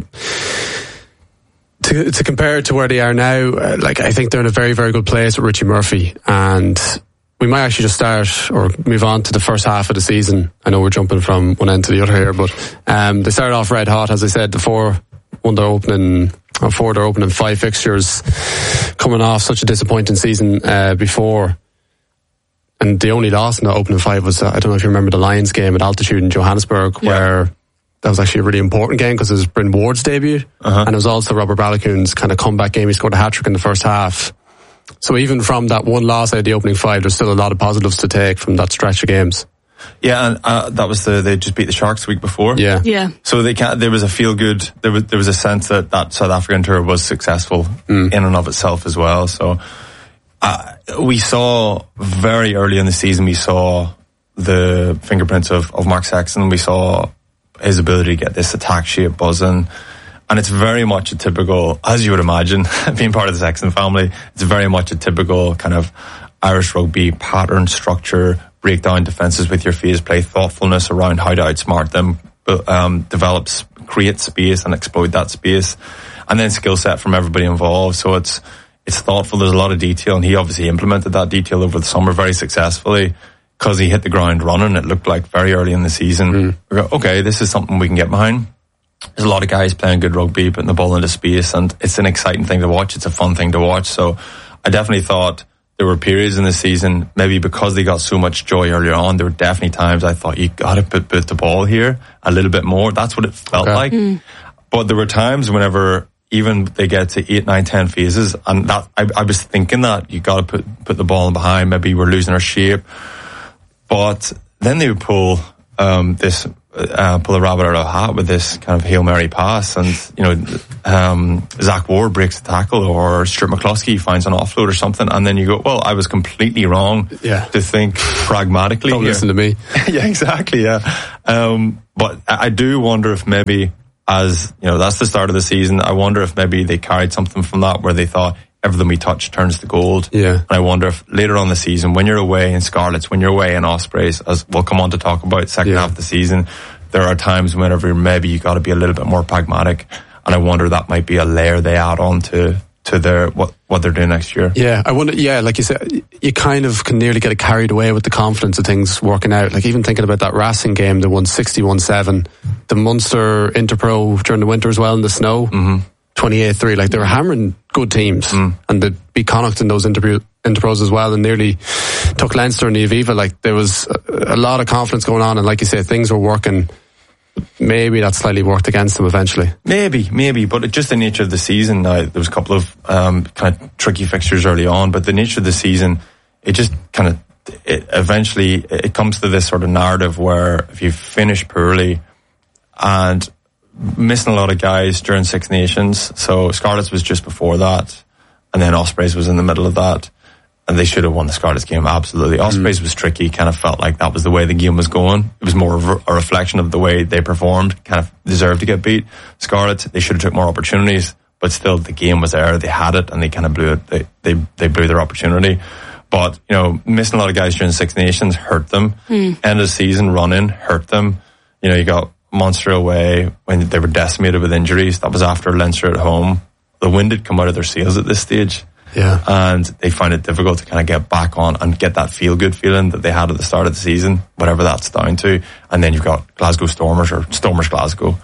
To, to compare it to where they are now, uh, like I think they're in a very, very good place with Richie Murphy, and we might actually just start or move on to the first half of the season. I know we're jumping from one end to the other here, but um, they started off red hot, as I said. The four, one their opening, or four their opening five fixtures, coming off such a disappointing season uh, before, and the only loss in the opening five was uh, I don't know if you remember the Lions game at Altitude in Johannesburg, yeah. where that was actually a really important game because it was Bryn Ward's debut, uh-huh. and it was also Robert Balakoon's kind of comeback game. He scored a hat-trick in the first half. So even from that one loss out of the opening five, there's still a lot of positives to take from that stretch of games. Yeah, and uh, that was the they just beat the Sharks the week before. Yeah, yeah. So they can't. There was a feel good. There was there was a sense that that South African tour was successful mm. in and of itself as well. So uh, we saw very early in the season, we saw the fingerprints of of Mark Sexton. We saw his ability to get this attack shape buzzing. And it's very much a typical, as you would imagine, being part of the Sexton family, it's very much a typical kind of Irish rugby pattern, structure, break down defences with your phase play, thoughtfulness around how to outsmart them, um, develops, create space and exploit that space, and then skill set from everybody involved. So it's it's thoughtful, there's a lot of detail, and he obviously implemented that detail over the summer very successfully. Because he hit the ground running, it looked like very early in the season. Mm. We go, okay, this is something we can get behind. There's a lot of guys playing good rugby, putting the ball into space, and it's an exciting thing to watch. It's a fun thing to watch. So I definitely thought there were periods in the season, maybe because they got so much joy earlier on, there were definitely times I thought, you got to put, put the ball here a little bit more. That's what it felt okay. like. Mm. But there were times whenever even they get to eight, nine, ten phases, and that I, I was thinking that you got to put, put the ball in behind. Maybe we're losing our shape. But then they would pull um, this uh, pull a rabbit out of a hat with this kind of Hail Mary pass, and you know, um, Zach Ward breaks the tackle, or Stuart McCloskey finds an offload or something, and then you go, well, I was completely wrong yeah. to think pragmatically. Don't here. listen to me. Yeah, exactly. Yeah, um, but I do wonder if maybe, as you know, that's the start of the season. I wonder if maybe they carried something from that, where they thought everything we touch turns to gold. Yeah. And I wonder if later on the season, when you're away in Scarlets, when you're away in Ospreys, as we'll come on to talk about second yeah. half of the season, there are times whenever maybe you got to be a little bit more pragmatic, and I wonder that might be a layer they add on to to their what what they're doing next year. Yeah, I wonder. Yeah, like you said, you kind of can nearly get carried away with the confidence of things working out. Like even thinking about that Racing game, they won sixty-one seven. The Munster Interpro during the winter as well in the snow. Mm-hmm. twenty-eight three, like they were hammering good teams, mm. and they'd be Connacht in those interview, interpros as well, and nearly took Leinster and the Aviva. Like there was a, a lot of confidence going on, and like you say, things were working. Maybe that slightly worked against them eventually. Maybe, maybe, but just the nature of the season. Now, there was a couple of um, kind of tricky fixtures early on, but the nature of the season, it just kind of it eventually it comes to this sort of narrative where if you finish poorly and missing a lot of guys during Six Nations. So Scarlets was just before that, and then Ospreys was in the middle of that, and they should have won the Scarlets game, absolutely. Ospreys mm. was tricky, kind of felt like that was the way the game was going. It was more of a reflection of the way they performed, kind of deserved to get beat. Scarlets, they should have took more opportunities, but still the game was there, they had it, and they kind of blew it, they, they, they blew their opportunity. But, you know, missing a lot of guys during Six Nations hurt them. Mm. End of the season run-in hurt them. You know, you got Munster away when they were decimated with injuries. That was after Leinster at home. The wind had come out of their sails at this stage. Yeah. And they found it difficult to kind of get back on and get that feel-good feeling that they had at the start of the season, whatever that's down to. And then you've got Glasgow Stormers, or Stormers Glasgow.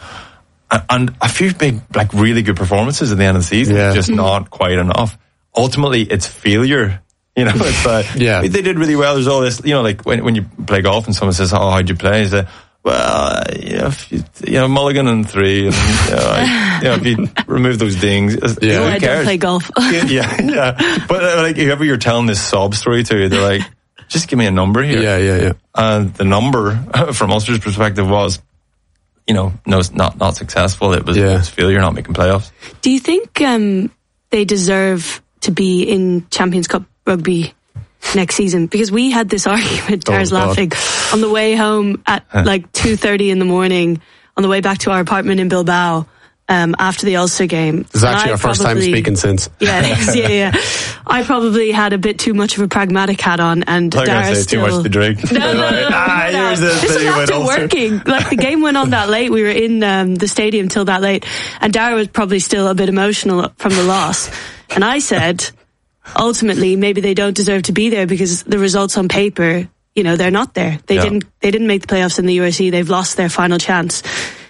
And a few big, like, really good performances at the end of the season. Yeah. Just not quite enough. Ultimately, it's failure. You know, it's like, yeah. they did really well. There's all this, you know, like when when you play golf and someone says, oh, how'd you play? You say, well, you know, if you, you know, mulligan and three, and, you know, I, you know, if you remove those dings, yeah. who I cares? don't play golf. yeah, yeah, yeah. But uh, like, whoever you're telling this sob story to, they're like, just give me a number here. Yeah, yeah, yeah. And the number, from Ulster's perspective, was, you know, no, it's not not successful. It was, yeah. it was failure, not making playoffs. Do you think um, they deserve to be in Champions Cup rugby next season? Because we had this argument, Dar's oh, laughing, on the way home at like two thirty in the morning, on the way back to our apartment in Bilbao, um, after the Ulster game. This is actually our first time speaking since. Yeah, it is, yeah, yeah. I probably had a bit too much of a pragmatic hat on, and I Dara say still... too much to drink. No, no, no, no, ah, no. Here's This was after working. Like, the game went on that late. We were in um, the stadium till that late, and Dara was probably still a bit emotional from the loss. And I said, ultimately, maybe they don't deserve to be there because the results on paper, you know, they're not there. They yeah. didn't. They didn't make the playoffs in the U R C. They've lost their final chance.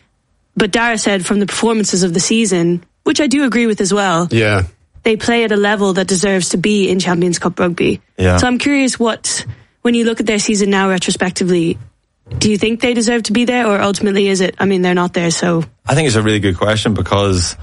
But Dara said, from the performances of the season, which I do agree with as well. Yeah, they play at a level that deserves to be in Champions Cup rugby. Yeah. So I'm curious, what, when you look at their season now retrospectively, do you think they deserve to be there, or ultimately is it, I mean, they're not there, so... I think it's a really good question, because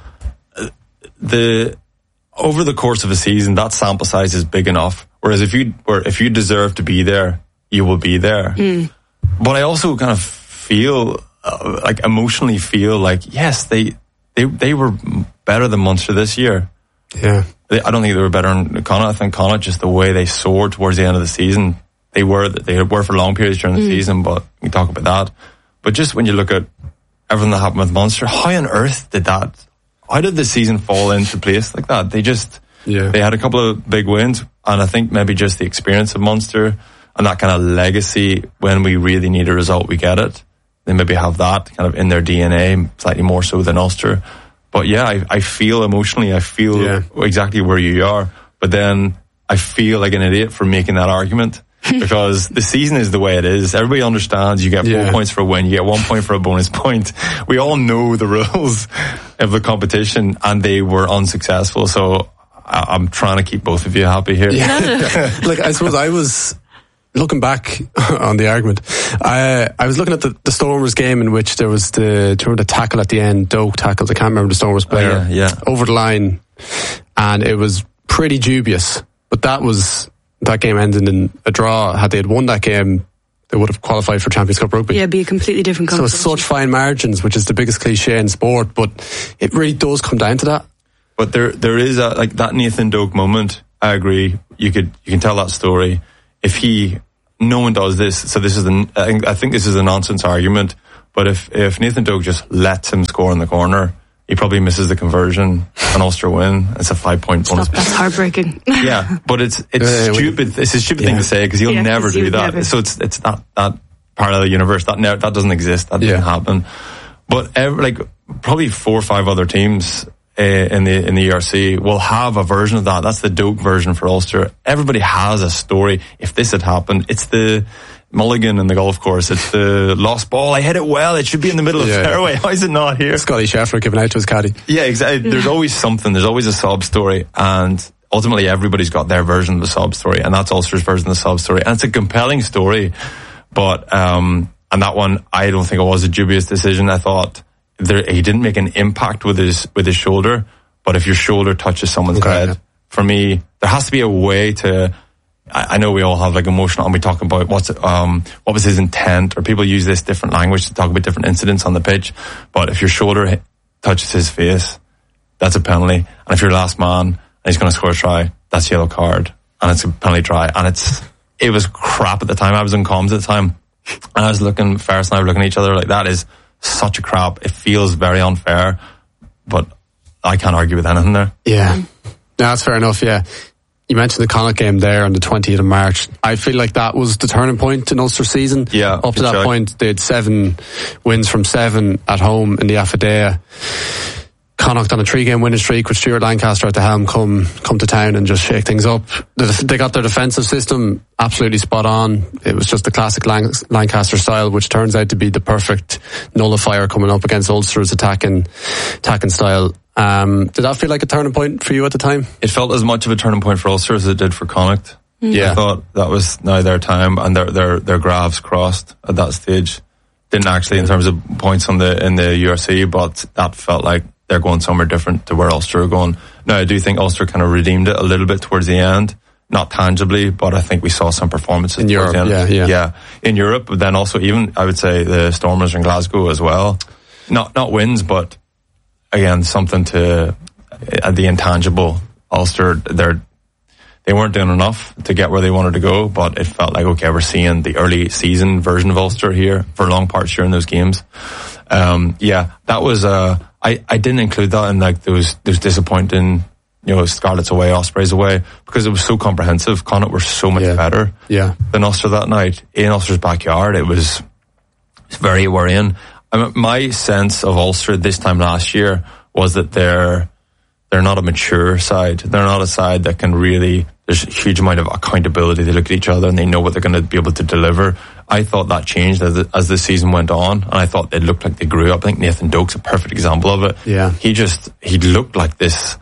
the over the course of a season, that sample size is big enough. Whereas if you or if you deserve to be there, you will be there. Mm. But I also kind of feel, uh, like emotionally feel like, yes, they they they were better than Munster this year. Yeah. I don't think they were better than Connacht. I think Connacht, just the way they soared towards the end of the season, they were they were for long periods during the mm. season, but we can talk about that. But just when you look at everything that happened with Munster, how on earth did that, how did the season fall into place like that? They just, yeah. they had a couple of big wins, and I think maybe just the experience of Munster and that kind of legacy, when we really need a result, we get it. They maybe have that kind of in their D N A, slightly more so than Ulster. But yeah, I, I feel emotionally, I feel yeah. exactly where you are. But then I feel like an idiot for making that argument, because the season is the way it is. Everybody understands you get four yeah. points for a win, you get one point for a bonus point. We all know the rules of the competition, and they were unsuccessful. So I, I'm trying to keep both of you happy here. Yeah. Like, I suppose I was... looking back on the argument, I I was looking at the, the Stormers game in which there was the, do you remember the tackle at the end, Doak tackles, I can't remember the Stormers player, oh, yeah, yeah. over the line, and it was pretty dubious, but that was, that game ended in a draw. Had they had won that game, they would have qualified for Champions Cup rugby. Yeah, it'd be a completely different So conversation. it's such fine margins, which is the biggest cliche in sport, but it really does come down to that. But there, there is a, like that Nathan Doak moment. I agree. You could, you can tell that story. If he, no one does this. So this is an, I think, I think this is a nonsense argument. But if, if Nathan Doak just lets him score in the corner, he probably misses the conversion and Ulster win. It's a five point bonus. Stop, that's heartbreaking. Yeah, but it's it's Uh, stupid. It's a stupid yeah. thing to say because you'll Yeah, never 'cause do you'd that. never. So it's it's not that parallel universe that ne- that doesn't exist. That Yeah. doesn't happen. But ev- like probably four or five other teams uh, in the in the E R C will have a version of that. That's the Doak version for Ulster. Everybody has a story. If this had happened, it's the mulligan in the golf course. It's the lost ball. I hit it well. It should be in the middle of Yeah. the fairway. Why is it not here? Scotty Scheffler giving out to his caddy. Yeah, exactly. There's always something. There's always a sob story, and ultimately everybody's got their version of the sob story, and that's Ulster's version of the sob story, and it's a compelling story. But um, and that one, I don't think it was a dubious decision. I thought there, he didn't make an impact with his with his shoulder, but if your shoulder touches someone's Okay, head, yeah. for me, there has to be a way to. I, I know we all have like emotional, and we talk about what's um what was his intent, or people use this different language to talk about different incidents on the pitch. But if your shoulder hit, touches his face, that's a penalty. And if you're last man and he's going to score a try, that's a yellow card, and it's a penalty try. And it's it was crap at the time. I was in comms at the time, and I was looking, Ferris and I were looking at each other like, that is such a crap. It feels very unfair, but I can't argue with anything there. Yeah. No, that's fair enough, yeah. You mentioned the Connacht game there on the twentieth of March. I feel like that was the turning point in Ulster season. Yeah, Up to good that shout. point, they had seven wins from seven at home in the Affidea. Connacht on a three-game winning streak with Stuart Lancaster at the helm come come to town and just shake things up. The, they got their defensive system absolutely spot on. It was just the classic Lan- Lancaster style, which turns out to be the perfect nullifier coming up against Ulster's attacking attacking style. Um, did that feel like a turning point for you at the time? It felt as much of a turning point for Ulster as it did for Connacht. Yeah. I thought that was now their time, and their their their graphs crossed at that stage. Didn't actually in terms of points on the in the U R C, but that felt like they're going somewhere different to where Ulster are going. Now I do think Ulster kind of redeemed it a little bit towards the end, not tangibly, but I think we saw some performances In towards Europe, the end. yeah, yeah. yeah, in Europe, but then also even I would say the Stormers in Glasgow as well. Not not wins, but again something to uh, the intangible. Ulster, they're they weren't doing enough to get where they wanted to go, but it felt like, okay, we're seeing the early season version of Ulster here for long parts during those games. Um, yeah, that was, uh, I, I didn't include that in like those, those disappointing, you know, Scarlets away, Ospreys away, because it was so comprehensive. Connacht were so much Yeah. better Yeah. than Ulster that night in Ulster's backyard. It was, it's very worrying. I mean, my sense of Ulster this time last year was that they're, they're not a mature side. They're not a side that can really, there's a huge amount of accountability. They look at each other and they know what they're going to be able to deliver. I thought that changed as the, as the season went on, and I thought it looked like they grew up. I think Nathan Doak's a perfect example of it. Yeah. He just, he looked like this,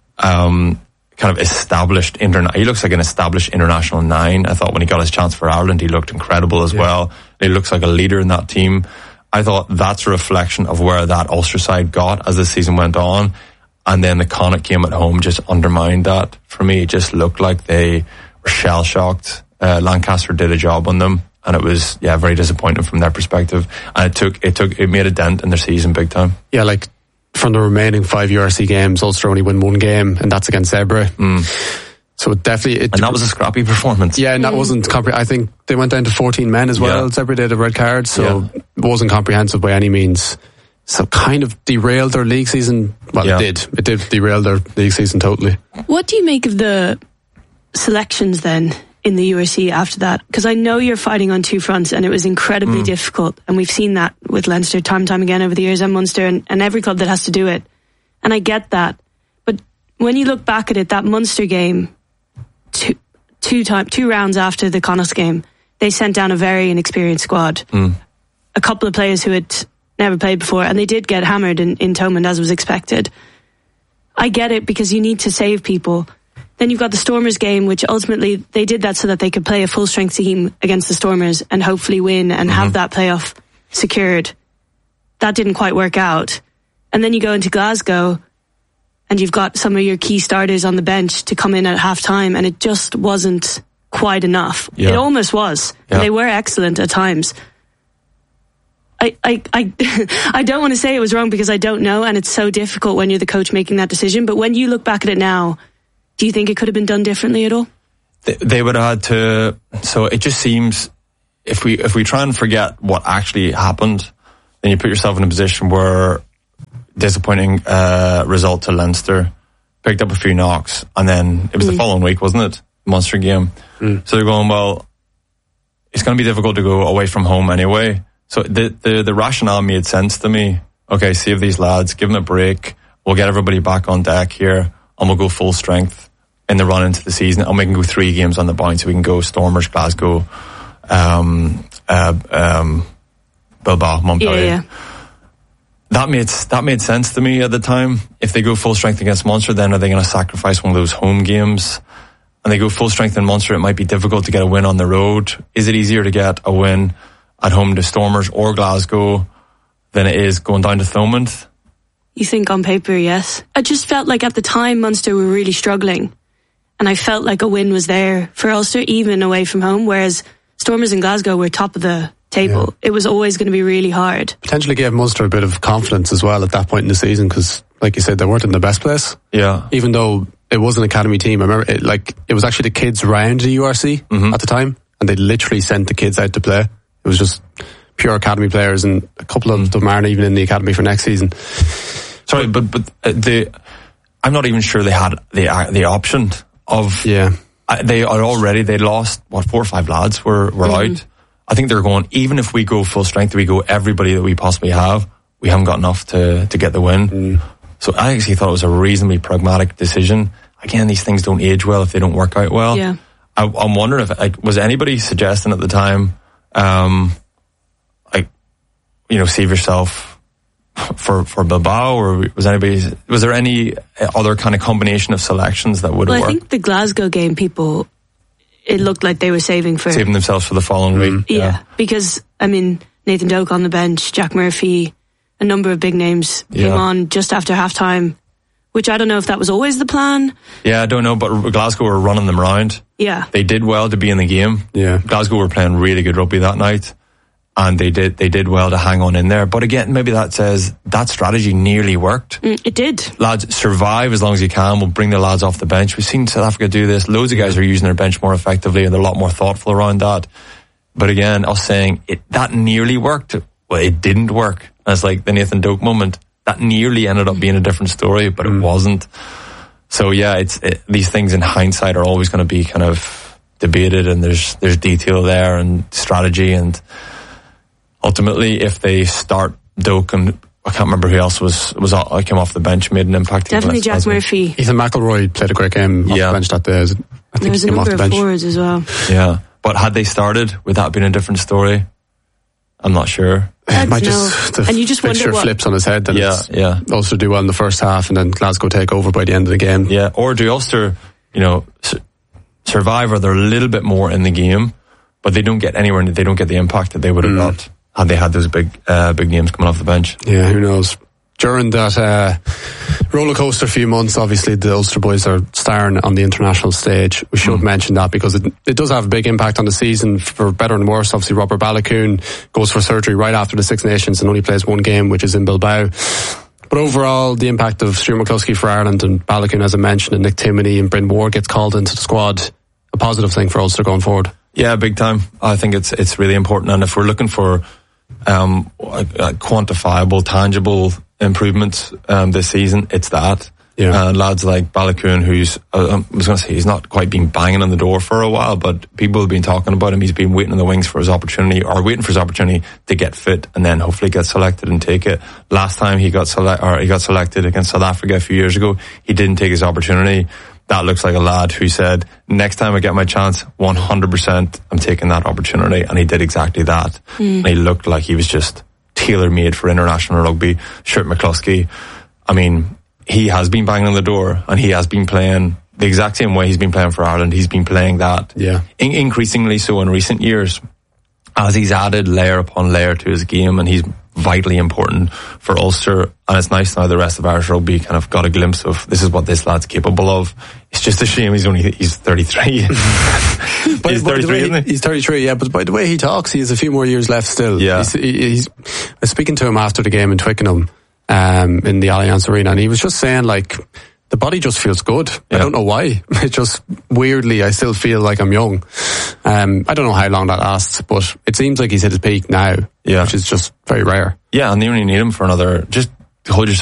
um, kind of established interna- he looks like an established international nine. I thought when he got his chance for Ireland, he looked incredible as Yeah. well. He looks like a leader in that team. I thought that's a reflection of where that Ulster side got as the season went on. And then the Connacht game at home just undermined that. For me, it just looked like they were shell-shocked. Uh, Lancaster did a job on them, and it was, yeah, very disappointing from their perspective. And it took, it took, it made a dent in their season big time. Yeah, like from the remaining five U R C games, Ulster only win one game, and that's against Zebre. Mm. So it definitely, it, And that was a scrappy performance. yeah, and that wasn't compre- I think they went down to fourteen men as well. Yeah. Zebre did a red card, so Yeah. it wasn't comprehensive by any means. So kind of derailed their league season. Well, Yeah. it did. It did derail their league season totally. What do you make of the selections then in the U R C after that? Because I know you're fighting on two fronts, and it was incredibly Mm. difficult. And we've seen that with Leinster time and time again over the years, and Munster, and, and every club that has to do it. And I get that. But when you look back at it, that Munster game, two, two, time, two rounds after the Connacht game, they sent down a very inexperienced squad. Mm. A couple of players who had never played before, and they did get hammered in, in Thomond, as was expected. I get it, because you need to save people. Then you've got the Stormers game, which ultimately they did that so that they could play a full strength team against the Stormers and hopefully win and Mm-hmm. have that playoff secured. That didn't quite work out. And then you go into Glasgow and you've got some of your key starters on the bench to come in at half time, and it just wasn't quite enough. Yeah. It almost was. Yeah. They were excellent at times. I, I, I, I don't want to say it was wrong because I don't know, and it's so difficult when you're the coach making that decision. But when you look back at it now, do you think it could have been done differently at all? They, they would have had to. So it just seems if we if we try and forget what actually happened, then you put yourself in a position where disappointing uh, result to Leinster, picked up a few knocks, and then it was mm. the following week, wasn't it? Munster game. Mm. So they're going, well, it's going to be difficult to go away from home anyway. So the, the the rationale made sense to me. Okay, save these lads, give them a break. We'll get everybody back on deck here, and we'll go full strength in the run into the season, and we can go three games on the bounce. So we can go Stormers, Glasgow, um, uh, um, Bilbao, Montpellier. Yeah, yeah. That made that made sense to me at the time. If they go full strength against Munster, then are they going to sacrifice one of those home games? And they go full strength in Munster, it might be difficult to get a win on the road. Is it easier to get a win at home to Stormers or Glasgow than it is going down to Thomond? You think on paper, yes. I just felt like at the time Munster were really struggling, and I felt like a win was there for Ulster even away from home, whereas Stormers and Glasgow were top of the table. Yeah. It was always going to be really hard. Potentially gave Munster a bit of confidence as well at that point in the season, because like you said, they weren't in the best place. Yeah. Even though it was an academy team, I remember it, like it was actually the kids round the U R C mm-hmm. at the time, and they literally sent the kids out to play. It was just pure academy players, and a couple of them aren't even in the academy for next season. Sorry, but but uh, the I'm not even sure they had the uh, the option of yeah. Uh, they are already they lost what four or five lads were were mm-hmm. out. I think they're going, even if we go full strength, we go everybody that we possibly have, we haven't got enough to to get the win. Mm. So I actually thought it was a reasonably pragmatic decision. Again, these things don't age well if they don't work out well. Yeah. I, I'm wondering if like, was anybody suggesting at the time, um, like, you know, save yourself for for Bilbao, or was anybody was there any other kind of combination of selections that would have well, worked? I think the Glasgow game, people, it looked like they were saving for saving themselves for the following mm. week. Yeah, yeah, because I mean Nathan Doak on the bench, Jack Murphy, a number of big names yeah. came on just after halftime, which I don't know if that was always the plan. Yeah, I don't know, but Glasgow were running them round. Yeah, they did well to be in the game. Yeah, Glasgow were playing really good rugby that night, and they did they did well to hang on in there. But again, maybe that says that strategy nearly worked. Mm, it did. Lads, survive as long as you can. We'll bring the lads off the bench. We've seen South Africa do this. Loads of guys are using their bench more effectively, and they're a lot more thoughtful around that. But again, I was saying it, that nearly worked. Well, it didn't work. And it's like the Nathan Doak moment. That nearly ended up being a different story, but mm. it wasn't. So yeah, it's it, these things in hindsight are always going to be kind of debated, and there's there's detail there and strategy, and ultimately, if they start Doak and I can't remember who else was was I came off the bench, made an impact. Definitely Jack Murphy. Ethan McElroy played a great game off yeah. the bench that day. I think there was he a came off number the of bench. forwards as well. Yeah, but had they started, would that have been a different story? I'm not sure. It might just the and you just fixture what, flips on his head. Then yeah, yeah. Ulster do well in the first half, and then Glasgow take over by the end of the game. Yeah, or do Ulster, you know, su- survive, or they're a little bit more in the game, but they don't get anywhere. They don't get the impact that they would have mm. got had they had those big, uh, big names coming off the bench. Yeah, who knows? During that uh, roller coaster few months, obviously the Ulster boys are starring on the international stage. We should mm. mention that because it, it does have a big impact on the season, for better and worse. Obviously, Robert Balakoon goes for surgery right after the Six Nations and only plays one game, which is in Bilbao. But overall, the impact of Stuart McCluskey for Ireland and Balakoon, as I mentioned, and Nick Timoney and Bryn Ward gets called into the squad, a positive thing for Ulster going forward. Yeah, big time. I think it's it's really important, and if we're looking for um, a, a quantifiable, tangible improvements um, this season, it's that. Yeah. And lads like Balakoon, who's uh, I was going to say he's not quite been banging on the door for a while, but people have been talking about him. He's been waiting in the wings for his opportunity, or waiting for his opportunity to get fit, and then hopefully get selected and take it. Last time he got select, or he got selected against South Africa a few years ago, he didn't take his opportunity. That looks like a lad who said, next time I get my chance, one hundred percent I'm taking that opportunity, and he did exactly that. Mm. And he looked like he was just tailor-made for international rugby. Stuart McCluskey, I mean, he has been banging on the door, and he has been playing the exact same way he's been playing for Ireland. He's been playing that, yeah, in- increasingly so in recent years, as he's added layer upon layer to his game, and he's vitally important for Ulster, and it's nice now the rest of Irish rugby kind of got a glimpse of this is what this lad's capable of. It's just a shame he's only he's thirty-three. But he's thirty-three, isn't he? He's thirty-three, yeah, but by the way he talks, he has a few more years left still. Yeah. He's, he's, I was speaking to him after the game in Twickenham, um, in the Allianz Arena, and he was just saying, like, the body just feels good. Yeah. I don't know why. It just, weirdly, I still feel like I'm young. Um, I don't know how long that lasts, but it seems like he's hit his peak now, yeah. which is just very rare. Yeah, and you only need him for another, just hold yourself